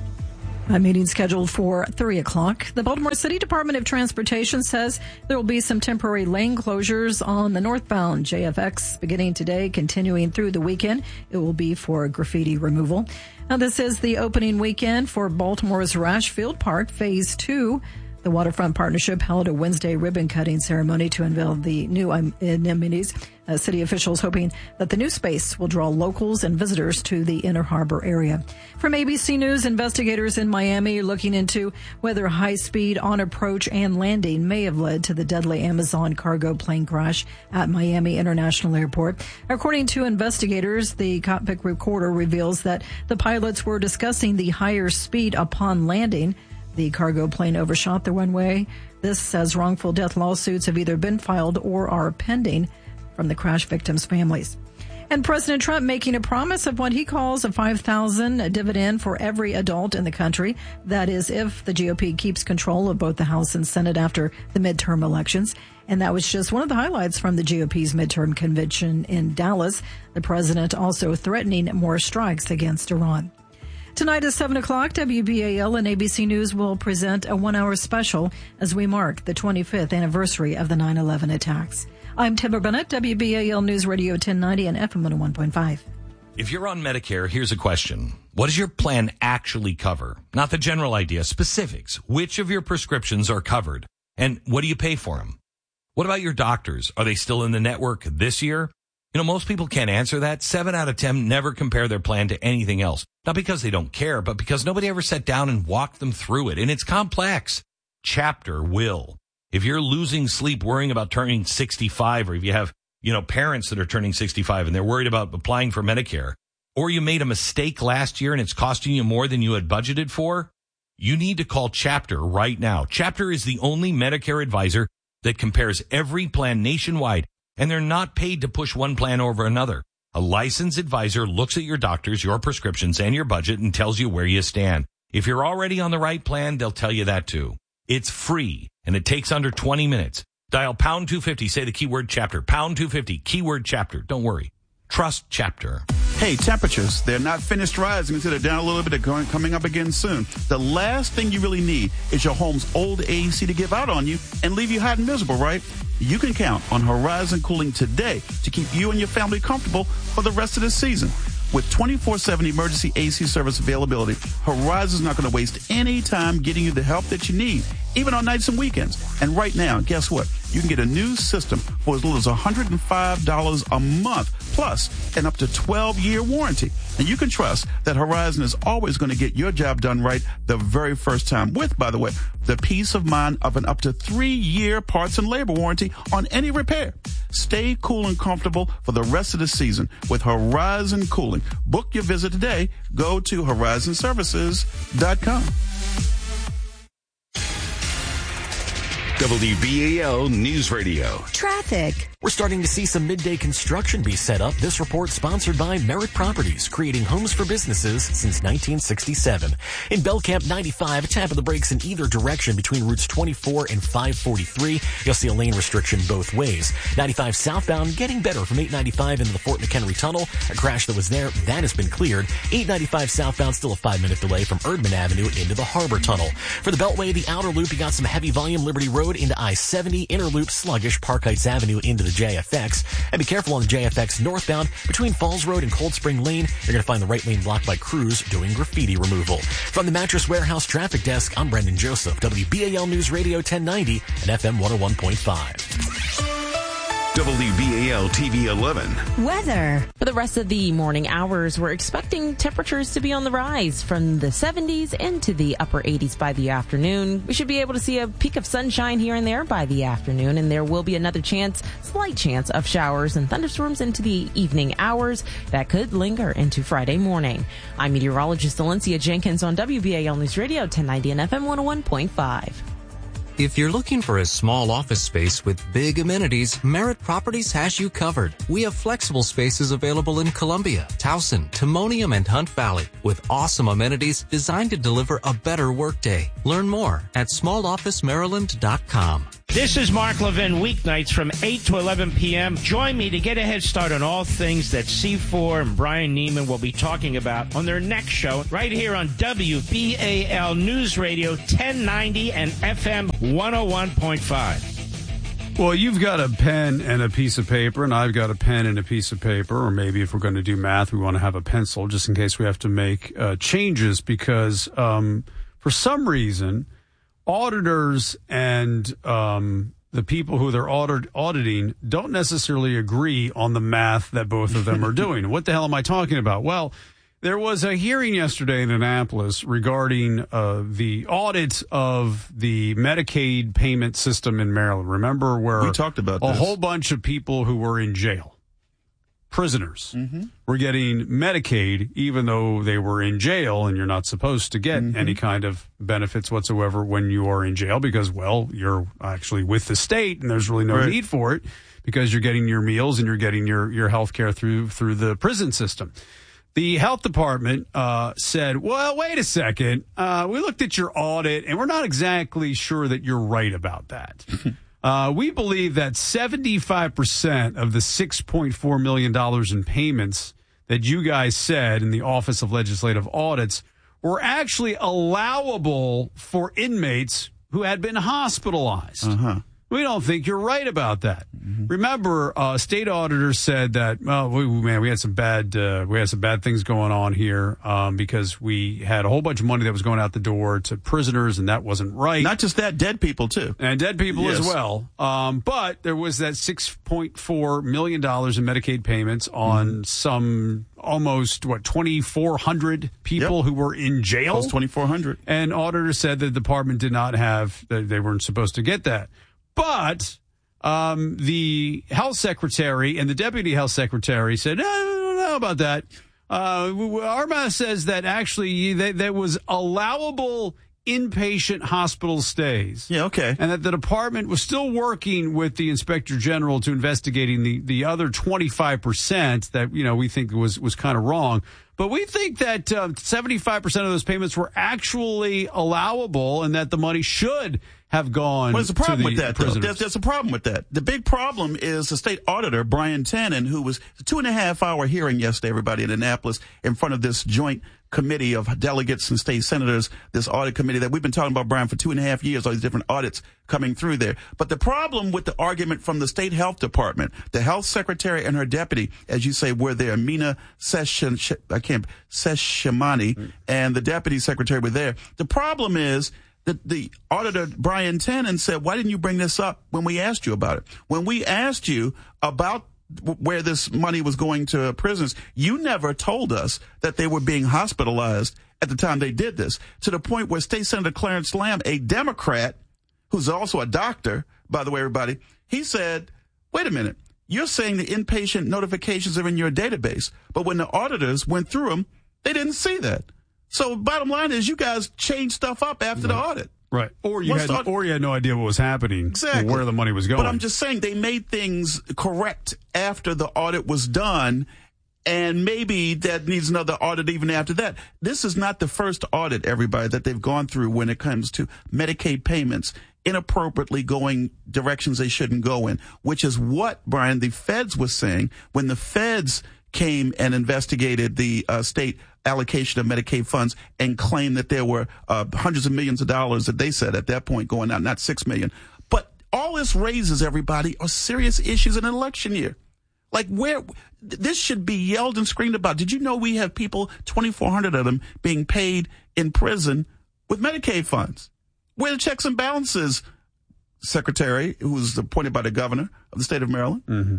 S11: A meeting scheduled for three o'clock. The Baltimore City Department of Transportation says there will be some temporary lane closures on the northbound J F X beginning today, continuing through the weekend. It will be for graffiti removal. Now, this is the opening weekend for Baltimore's Rashfield Park Phase two. The Waterfront Partnership held a Wednesday ribbon-cutting ceremony to unveil the new amenities. Uh, city officials hoping that the new space will draw locals and visitors to the Inner Harbor area. From A B C News, investigators in Miami are looking into whether high-speed on-approach and landing may have led to the deadly Amazon cargo plane crash at Miami International Airport. According to investigators, the cockpit recorder reveals that the pilots were discussing the higher speed upon landing. The cargo plane overshot the runway. This says wrongful death lawsuits have either been filed or are pending from the crash victims' families. And President Trump making a promise of what he calls a five thousand dollars dividend for every adult in the country. That is, if the G O P keeps control of both the House and Senate after the midterm elections. And that was just one of the highlights from the G O P's midterm convention in Dallas. The president also threatening more strikes against Iran. Tonight at seven o'clock, W B A L and A B C News will present a one-hour special as we mark the twenty-fifth anniversary of the nine eleven attacks. I'm Timber Bennett, W B A L News Radio ten ninety and F M one oh one point five.
S13: If you're on Medicare, here's a question. What does your plan actually cover? Not the general idea, specifics. Which of your prescriptions are covered? And what do you pay for them? What about your doctors? Are they still in the network this year? You know, most people can't answer that. Seven out of ten never compare their plan to anything else. Not because they don't care, but because nobody ever sat down and walked them through it. And it's complex. Chapter will. If you're losing sleep worrying about turning sixty-five, or if you have, you know, parents that are turning sixty-five and they're worried about applying for Medicare, or you made a mistake last year and it's costing you more than you had budgeted for, you need to call Chapter right now. Chapter is the only Medicare advisor that compares every plan nationwide. And they're not paid to push one plan over another. A licensed advisor looks at your doctors, your prescriptions, and your budget and tells you where you stand. If you're already on the right plan, they'll tell you that too. It's free, and it takes under twenty minutes. Dial pound two fifty, say the keyword Chapter. Pound two fifty, keyword Chapter. Don't worry. Trust Chapter.
S1: Hey, temperatures, they're not finished rising until they're down a little bit. They're going, coming up again soon. The last thing you really need is your home's old A C to give out on you and leave you hot and miserable, right? You can count on Horizon Cooling today to keep you and your family comfortable for the rest of the season. With twenty-four seven emergency A C service availability, Horizon's not going to waste any time getting you the help that you need, even on nights and weekends. And right now, guess what? You can get a new system for as little as one hundred five dollars a month, plus an up to twelve year warranty. And you can trust that Horizon is always going to get your job done right the very first time with, by the way, the peace of mind of an up to three year parts and labor warranty on any repair. Stay cool and comfortable for the rest of the season with Horizon Cooling. Book your visit today. Go to horizon services dot com.
S3: W B A L News Radio.
S10: Traffic.
S5: We're starting to see some midday construction be set up. This report sponsored by Merritt Properties, creating homes for businesses since nineteen sixty-seven. In Belcamp ninety-five, tap of the brakes in either direction between routes twenty-four and five forty-three. You'll see a lane restriction both ways. ninety-five southbound getting better from eight ninety-five into the Fort McHenry Tunnel. A crash that was there, that has been cleared. eight ninety-five southbound, still a five-minute delay from Erdman Avenue into the Harbor Tunnel. For the Beltway, the outer loop, you got some heavy volume Liberty Road into I seventy, inner loop sluggish Park Heights Avenue into the J F X. And be careful on the J F X northbound between Falls Road and Cold Spring Lane. You're going to find the right lane blocked by crews doing graffiti removal. From the Mattress Warehouse Traffic Desk, I'm Brendan Joseph, W B A L News Radio ten ninety and F M one oh one point five.
S3: W B A L T V eleven.
S10: Weather.
S21: For the rest of the morning hours, we're expecting temperatures to be on the rise from the seventies into the upper eighties by the afternoon. We should be able to see a peak of sunshine here and there by the afternoon, and there will be another chance, slight chance of showers and thunderstorms into the evening hours that could linger into Friday morning. I'm meteorologist Valencia Jenkins on W B A L News Radio ten ninety and F M one oh one point five.
S15: If you're looking for a small office space with big amenities, Merritt Properties has you covered. We have flexible spaces available in Columbia, Towson, Timonium, and Hunt Valley with awesome amenities designed to deliver a better workday. Learn more at small office maryland dot com.
S16: This is Mark Levin, weeknights from eight to eleven p.m. Join me to get a head start on all things that C four and Brian Neiman will be talking about on their next show right here on W B A L News Radio ten ninety and F M one oh one point five.
S2: Well, you've got a pen and a piece of paper, and I've got a pen and a piece of paper, or maybe if we're going to do math, we want to have a pencil just in case we have to make uh, changes because um, for some reason, auditors and um, the people who they're audit- auditing don't necessarily agree on the math that both of them are doing. What the hell am I talking about? Well, there was a hearing yesterday in Annapolis regarding uh, the audit of the Medicaid payment system in Maryland. Remember where
S1: we talked about
S2: a
S1: this.
S2: whole bunch of people who were in jail, prisoners, mm-hmm. were getting Medicaid even though they were in jail, and you're not supposed to get mm-hmm. any kind of benefits whatsoever when you are in jail because, well, you're actually with the state and there's really no right. need for it because you're getting your meals and you're getting your, your health care through, through the prison system. The health department uh, said, well, wait a second. Uh, we looked at your audit, and we're not exactly sure that you're right about that. uh, we believe that seventy-five percent of the six point four million dollars in payments that you guys said in the Office of Legislative Audits were actually allowable for inmates who had been hospitalized.
S1: Uh-huh.
S2: We don't think you're right about that. Mm-hmm. Remember, uh, state auditors said that, oh, we, man, we had some bad, uh, we had some bad things going on here, um, because we had a whole bunch of money that was going out the door to prisoners, and that wasn't right.
S1: Not just that, dead people too.
S2: And dead people
S1: yes.
S2: as well. Um, but there was that six point four million dollars in Medicaid payments on mm-hmm. some almost, what, twenty-four hundred people yep. who were in jail?
S1: Almost twenty-four hundred.
S2: And auditors said the department did not have, they weren't supposed to get that. But um, the health secretary and the deputy health secretary said, no, I don't know about that. Uh, our math says that actually that, that was allowable inpatient hospital stays.
S1: Yeah, okay.
S2: And that the department was still working with the inspector general to investigating the, the other twenty-five percent that, you know, we think was, was kind of wrong. But we think that uh, seventy-five percent of those payments were actually allowable and that the money should have gone.
S1: Well, there's a problem
S2: to the
S1: with that, though. There's, there's a problem with that. The big problem is the state auditor, Brian Tannen, who was a two and a half hour hearing yesterday, everybody in Annapolis, in front of this joint committee of delegates and state senators, this audit committee that we've been talking about, Brian, for two and a half years, all these different audits coming through there. But the problem with the argument from the state health department, the health secretary and her deputy, as you say, were there, Mina Session, I can't, Seshimani, mm. and the deputy secretary were there. The problem is, The, the auditor, Brian Tannen, said, why didn't you bring this up when we asked you about it? When we asked you about where this money was going to prisoners, you never told us that they were being hospitalized at the time they did this, to the point where State Senator Clarence Lamb, a Democrat, who's also a doctor, by the way, everybody, he said, wait a minute, you're saying the inpatient notifications are in your database, but when the auditors went through them, they didn't see that. So bottom line is you guys changed stuff up after the audit.
S2: Right. Or you,
S1: Once
S2: had,
S1: the audit-
S2: or you had no idea what was happening,
S1: exactly.
S2: or where the money was going.
S1: But I'm just saying they made things correct after the audit was done, and maybe that needs another audit even after that. This is not the first audit, everybody, that they've gone through when it comes to Medicaid payments inappropriately going directions they shouldn't go in, which is what, Brian, the feds was saying when the feds came and investigated the uh, state allocation of Medicaid funds and claimed that there were uh, hundreds of millions of dollars that they said at that point going out, not six million. But all this raises, everybody, are serious issues in an election year. Like where this should be yelled and screamed about. Did you know we have people, twenty-four hundred of them, being paid in prison with Medicaid funds? Where are the checks and balances, Secretary, who was appointed by the governor of the state of Maryland?
S2: Mm-hmm.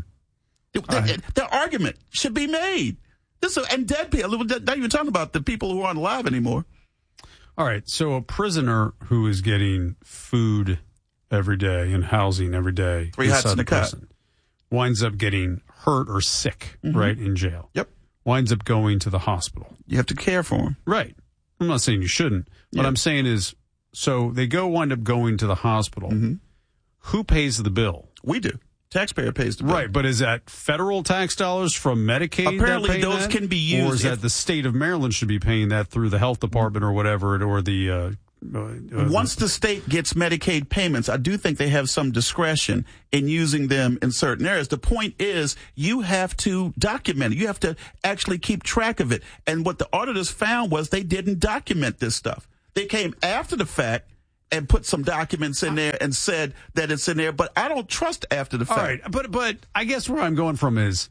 S1: The, the argument should be made. This and dead people. Not even talking about the people who aren't alive anymore.
S2: All right. So a prisoner who is getting food every day and housing every day,
S1: three hats in a cot,
S2: winds up getting hurt or sick, mm-hmm. right, in jail.
S1: Yep.
S2: Winds up going to the hospital.
S1: You have to care for him.
S2: Right. I'm not saying you shouldn't. What
S1: yeah.
S2: I'm saying is, so they go wind up going to the hospital.
S1: Mm-hmm.
S2: Who pays the bill?
S1: We do. Taxpayer pays the bill.
S2: Right, but is that federal tax dollars from Medicaid?
S1: Apparently,
S2: that pay
S1: those
S2: that?
S1: can be used.
S2: Or is that the state of Maryland should be paying that through the health department or whatever, or the. Uh, uh,
S1: Once the state gets Medicaid payments, I do think they have some discretion in using them in certain areas. The point is, you have to document it. You have to actually keep track of it. And what the auditors found was they didn't document this stuff. They came after the fact and put some documents in there and said that it's in there, but I don't trust after the fact.
S2: All right, but but I guess where I'm going from is,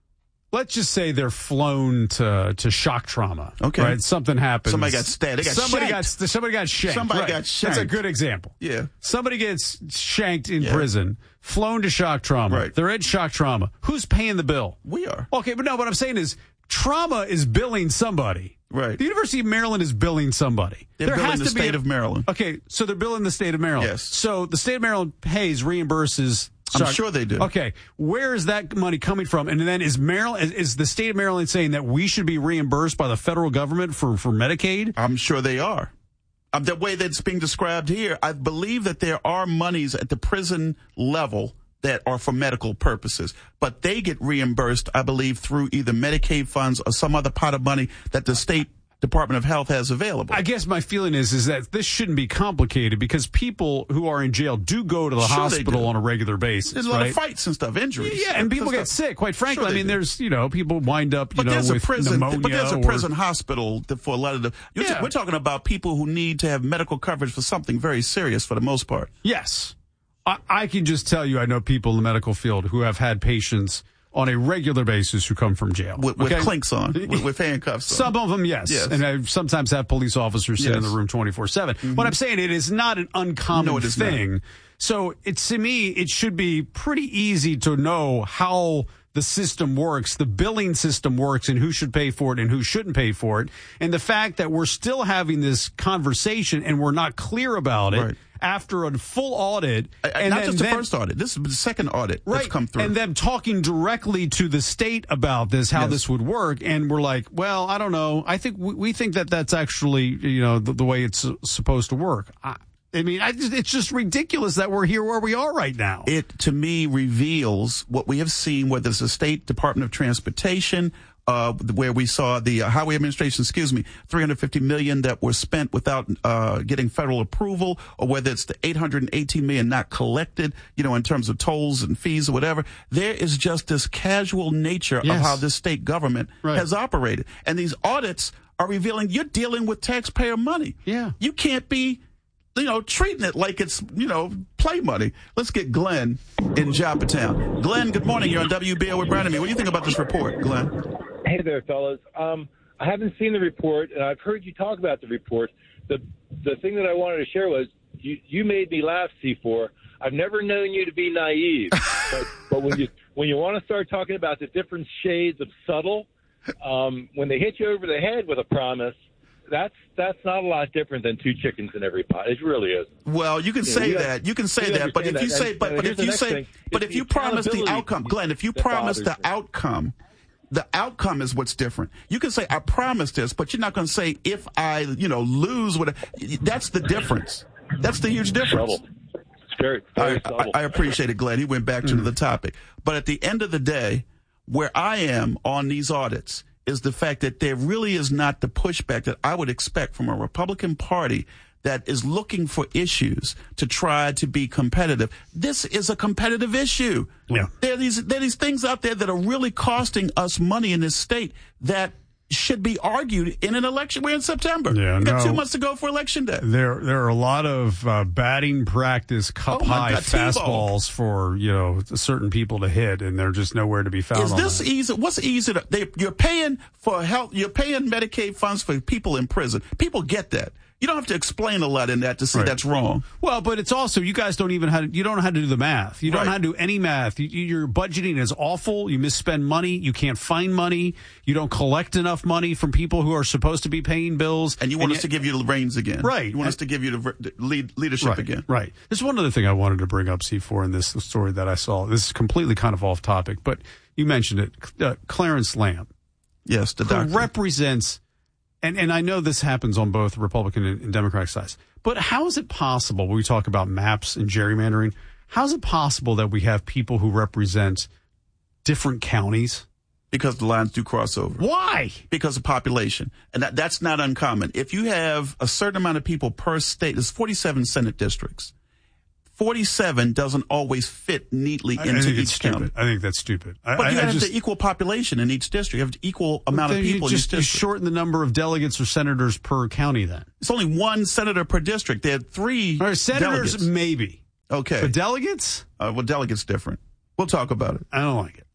S2: let's just say they're flown to, to shock trauma.
S1: Okay.
S2: Right? Something happens.
S1: Somebody got stabbed. They got
S2: somebody
S1: shanked.
S2: got somebody got shanked.
S1: Somebody
S2: right.
S1: got shanked.
S2: That's a good example.
S1: Yeah.
S2: Somebody gets shanked in
S1: yeah.
S2: prison, flown to shock trauma.
S1: Right.
S2: They're in shock trauma. Who's paying the bill?
S1: We are.
S2: Okay, but no, what I'm saying is trauma is billing somebody.
S1: Right.
S2: The University of Maryland is billing somebody.
S1: They're
S2: there
S1: billing
S2: has
S1: the
S2: to
S1: state
S2: be a,
S1: of Maryland.
S2: Okay, so they're billing the state of Maryland.
S1: Yes.
S2: So the state of Maryland pays, reimburses.
S1: I'm sure they do.
S2: Okay, where is that money coming from? And then is Maryland, is, is the state of Maryland saying that we should be reimbursed by the federal government for, for Medicaid?
S1: I'm sure they are. Um, the way that's being described here, I believe that there are monies at the prison level that are for medical purposes, but they get reimbursed, I believe, through either Medicaid funds or some other pot of money that the state Department of Health has available.
S2: I guess my feeling is is that this shouldn't be complicated because people who are in jail do go to the
S1: sure
S2: hospital on a regular basis.
S1: There's a lot
S2: right?
S1: of fights and stuff, injuries.
S2: Yeah, and people get
S1: stuff.
S2: sick. Quite frankly,
S1: sure
S2: I mean,
S1: do.
S2: there's you know people wind up you
S1: but
S2: know
S1: there's
S2: with
S1: a prison,
S2: pneumonia.
S1: But there's a
S2: or,
S1: prison hospital for a lot of the. You're
S2: yeah.
S1: t- we're talking about people who need to have medical coverage for something very serious for the most part.
S2: Yes, I, I can just tell you, I know people in the medical field who have had patients on a regular basis who come from jail.
S1: With,
S2: okay?
S1: with clinks on, with, with handcuffs on.
S2: Some of them, yes.
S1: yes.
S2: And I sometimes have police officers sit
S1: yes.
S2: in the room twenty-four seven.
S1: Mm-hmm.
S2: What I'm saying, it is not an uncommon
S1: no, it is
S2: thing.
S1: Not.
S2: So it's, to me, it should be pretty easy to know how the system works, the billing system works, and who should pay for it and who shouldn't pay for it. And the fact that we're still having this conversation and we're not clear about it.
S1: Right.
S2: After a full audit, and
S1: not
S2: then,
S1: just the
S2: then,
S1: first audit. This is the second audit
S2: right,
S1: that's come through.
S2: and them talking directly to the state about this, how
S1: yes.
S2: this would work, and we're like, well, I don't know. I think we, we think that that's actually, you know, the, the way it's supposed to work. I, I mean, I just, it's just ridiculous that we're here where we are right now.
S1: It, to me, reveals what we have seen, whether it's the State Department of Transportation, Uh, where we saw the uh, Highway Administration, excuse me, three hundred fifty million dollars that were spent without uh, getting federal approval, or whether it's the eight hundred eighteen million dollars not collected, you know, in terms of tolls and fees or whatever. There is just this casual nature
S2: yes.
S1: of how this state government
S2: right.
S1: has operated. And these audits are revealing you're dealing with taxpayer money.
S2: Yeah.
S1: You can't be, you know, treating it like it's, you know, play money. Let's get Glenn in Joppatown. Glenn, good morning. You're on W B A L with Brandon. What do you think about this report, Glenn?
S17: Hey there, fellas. Um, I haven't seen the report, and I've heard you talk about the report. The the thing that I wanted to share was you, you made me laugh, C four. I've never known you to be naive, but, but when you when you want to start talking about the different shades of subtle, um, when they hit you over the head with a promise, that's that's not a lot different than two chickens in every pot. It really is.
S1: Well, you can
S17: Yeah,
S1: say
S17: we
S1: that.
S17: have-
S1: You can say
S17: we
S1: that. But if
S17: understand
S1: you
S17: that.
S1: say,
S17: And,
S1: but,
S17: uh,
S1: but
S17: here's
S1: if
S17: the
S1: you
S17: next
S1: say,
S17: thing.
S1: but
S17: It's
S1: if you
S17: the
S1: promise the
S17: accountability
S1: outcome, Glenn, if you
S17: that
S1: promise
S17: bothers
S1: the
S17: me.
S1: outcome, the outcome is what's different. You can say, I promise this, but you're not going to say, if I, you know, lose, what, that's the difference. That's the huge difference.
S17: Subtle. It's very, very
S1: I,
S17: subtle.
S1: I, I appreciate it, Glenn. He went back to
S2: Mm.
S1: the topic. But at the end of the day, where I am on these audits is the fact that there really is not the pushback that I would expect from a Republican Party that is looking for issues to try to be competitive. This is a competitive issue.
S2: Yeah.
S1: There are these, there are these things out there that are really costing us money in this state that should be argued in an election. We're in September.
S2: Yeah,
S1: we got
S2: no.
S1: two months to go for election day.
S2: There, there are a lot of uh, batting practice, cup
S1: Oh, my
S2: high
S1: God, T-ball.
S2: fastballs for you know certain people to hit, and they're just nowhere to be found.
S1: Is
S2: on
S1: this
S2: that.
S1: easy? What's easy? To, they, you're paying for health. You're paying Medicaid funds for people in prison. People get that. You don't have to explain a lot in that to see
S2: Right.
S1: that's wrong.
S2: Well, but it's also you guys don't even have to, you don't know how to do the math. You don't
S1: Right.
S2: know how to do any math. You, your budgeting is awful. You misspend money. You can't find money. You don't collect enough money from people who are supposed to be paying bills.
S1: And you want
S2: and
S1: us
S2: yet,
S1: to give you the reins again.
S2: Right.
S1: You want
S2: And-
S1: us to give you the, ver- the lead, leadership
S2: right,
S1: again.
S2: Right. There's one other thing I wanted to bring up, C four, in this story that I saw. This is completely kind of off topic, but you mentioned it. Uh, Clarence Lamb.
S1: Yes, the
S2: who
S1: doctor.
S2: represents, and, and I know this happens on both Republican and, and Democratic sides, but how is it possible, when we talk about maps and gerrymandering, how is it possible that we have people who represent different counties?
S1: Because the lines do cross over.
S2: Why?
S1: Because of population. And that, that's not uncommon. If you have a certain amount of people per state, there's forty-seven Senate districts. forty-seven doesn't always fit neatly
S2: I,
S1: into
S2: I think
S1: each
S2: it's stupid.
S1: county.
S2: I think that's stupid. I,
S1: But you
S2: I, I
S1: have
S2: just,
S1: the equal population in each district. You have the equal amount of
S2: then you
S1: people in
S2: just
S1: each
S2: you
S1: district.
S2: shorten the number of delegates or senators per county then.
S1: It's only one senator per district. There are three
S2: All right, senators,
S1: delegates.
S2: maybe.
S1: Okay.
S2: But delegates?
S1: Uh, well, delegates different. We'll talk about it.
S2: I don't like it.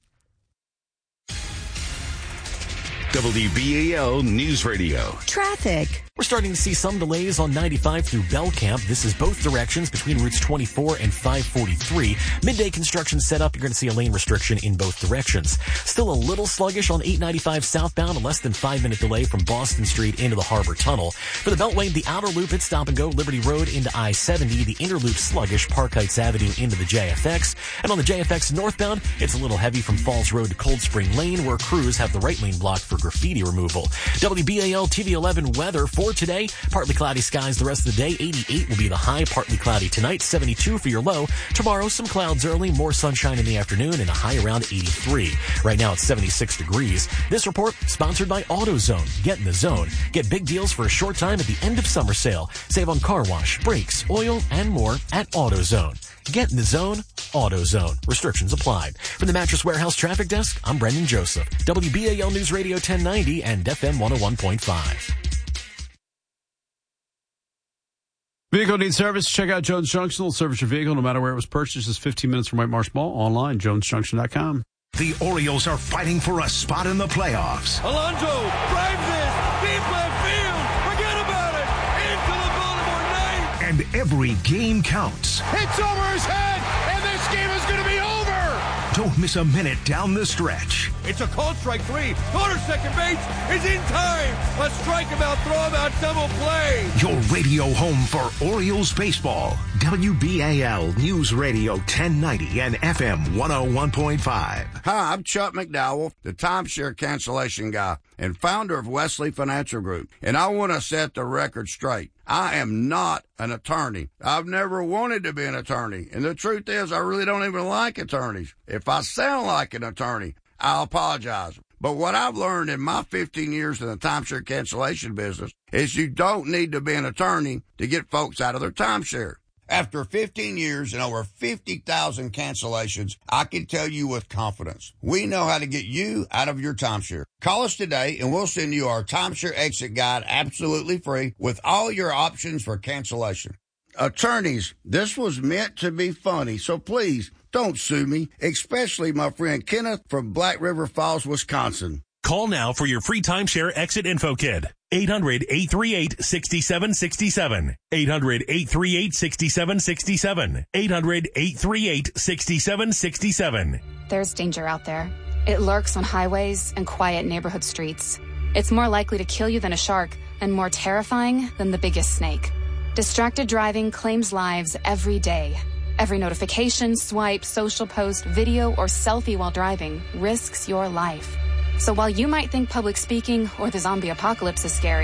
S3: W B A L News Radio.
S10: Traffic.
S5: We're starting to see some delays on ninety-five through Belcamp. This is both directions between routes twenty-four and five forty-three. Midday construction set up. You're going to see a lane restriction in both directions. Still a little sluggish on eight ninety-five southbound. A less than five minute delay from Boston Street into the Harbor Tunnel. For the Beltway, the outer loop, it's stop and go. Liberty Road into I seventy. The inner loop sluggish. Park Heights Avenue into the J F X. And on the J F X northbound, it's a little heavy from Falls Road to Cold Spring Lane, where crews have the right lane blocked for graffiti removal. W B A L T V eleven weather for today. Partly cloudy skies the rest of the day. eighty-eight will be the high. Partly cloudy tonight. seventy-two for your low. Tomorrow, some clouds early. More sunshine in the afternoon and a high around eighty-three. Right now, it's seventy-six degrees. This report sponsored by AutoZone. Get in the zone. Get big deals for a short time at the end of summer sale. Save on car wash, brakes, oil, and more at AutoZone. Get in the zone. AutoZone. Restrictions applied. From the Mattress Warehouse Traffic Desk, I'm Brendan Joseph. W B A L News Radio ten ninety and F M one oh one point five.
S2: Vehicle needs service. Check out Jones Junction. They'll service your vehicle no matter where it was purchased. It's fifteen minutes from White Marsh Mall. Online, jones junction dot com.
S3: The Orioles are fighting for a spot in the playoffs.
S6: Alonso drives this deep left field. Forget about it. Into the Baltimore night.
S3: And every game counts.
S6: Hits over his head, and this game is going to be over.
S3: Don't miss a minute down the stretch.
S6: It's a called strike three. Corner second base is in time. Let's strike him out, throw him out, double play.
S3: Your radio home for Orioles baseball. W B A L News Radio ten ninety and F M one oh one point five.
S18: Hi, I'm Chuck McDowell, the timeshare cancellation guy and founder of Wesley Financial Group. And I want to set the record straight. I am not an attorney. I've never wanted to be an attorney. And the truth is, I really don't even like attorneys. If I sound like an attorney, I'll apologize. But what I've learned in my fifteen years in the timeshare cancellation business is you don't need to be an attorney to get folks out of their timeshare. After fifteen years and over fifty thousand cancellations, I can tell you with confidence, we know how to get you out of your timeshare. Call us today and we'll send you our timeshare exit guide absolutely free with all your options for cancellation. Attorneys, this was meant to be funny, so please don't sue me, especially my friend Kenneth from Black River Falls, Wisconsin.
S19: Call now for your free timeshare exit info kit. eight hundred, eight three eight, six seven six seven. eight hundred, eight three eight, six seven six seven. eight hundred, eight three eight, six seven six seven.
S20: There's danger out there. It lurks on highways and quiet neighborhood streets. It's more likely to kill you than a shark and more terrifying than the biggest snake. Distracted driving claims lives every day. Every notification, swipe, social post, video, or selfie while driving risks your life. So while you might think public speaking or the zombie apocalypse is scary,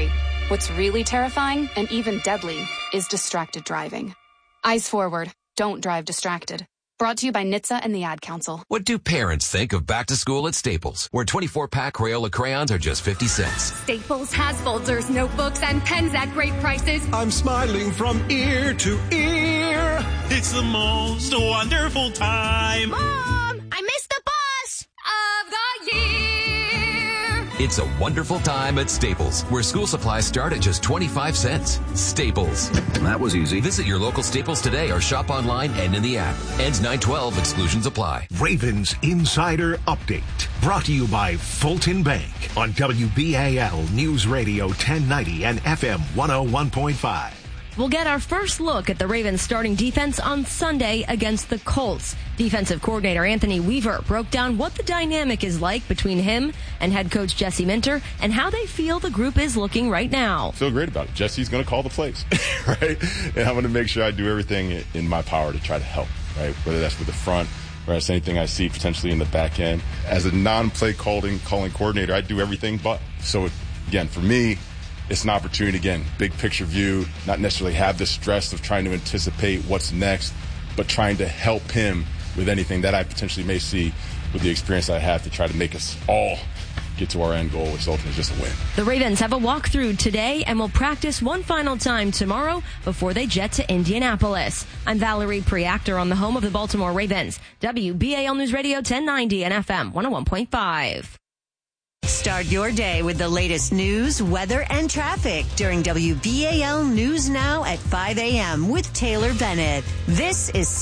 S20: What's really terrifying and even deadly is distracted driving. Eyes forward. Don't drive distracted. Brought to you by N H T S A and the Ad Council.
S7: What do parents think of back to school at Staples, where twenty-four pack Crayola crayons are just fifty cents?
S8: Staples has folders, notebooks, and pens at great prices.
S9: I'm smiling from ear to ear. It's the most wonderful time.
S8: Mom, I missed the bus of the year.
S7: It's a wonderful time at Staples, where school supplies start at just twenty-five cents. Staples. That was easy. Visit your local Staples today or shop online and in the app. Ends nine twelve. Exclusions apply.
S3: Ravens Insider Update. Brought to you by Fulton Bank on W B A L News Radio ten ninety and F M one oh one point five.
S22: We'll get our first look at the Ravens starting defense on Sunday against the Colts. Defensive coordinator Anthony Weaver broke down what the dynamic is like between him and head coach Jesse Minter and how they feel the group is looking right now.
S25: I feel great about it. Jesse's going to call the plays, right? And I'm going to make sure I do everything in my power to try to help, right? Whether that's with the front, or that's anything I see potentially in the back end. As a non-play calling, calling coordinator, I do everything but. So, again, for me, it's an opportunity, again, big picture view, not necessarily have the stress of trying to anticipate what's next, but trying to help him with anything that I potentially may see with the experience I have to try to make us all get to our end goal, which is ultimately just a win.
S22: The Ravens have a walkthrough today and will practice one final time tomorrow before they jet to Indianapolis. I'm Valerie Preactor on the home of the Baltimore Ravens, W B A L News Radio ten ninety and F M one oh one point five.
S10: Start your day with the latest news, weather, and traffic during W B A L News Now at five a.m. with Taylor Bennett. This is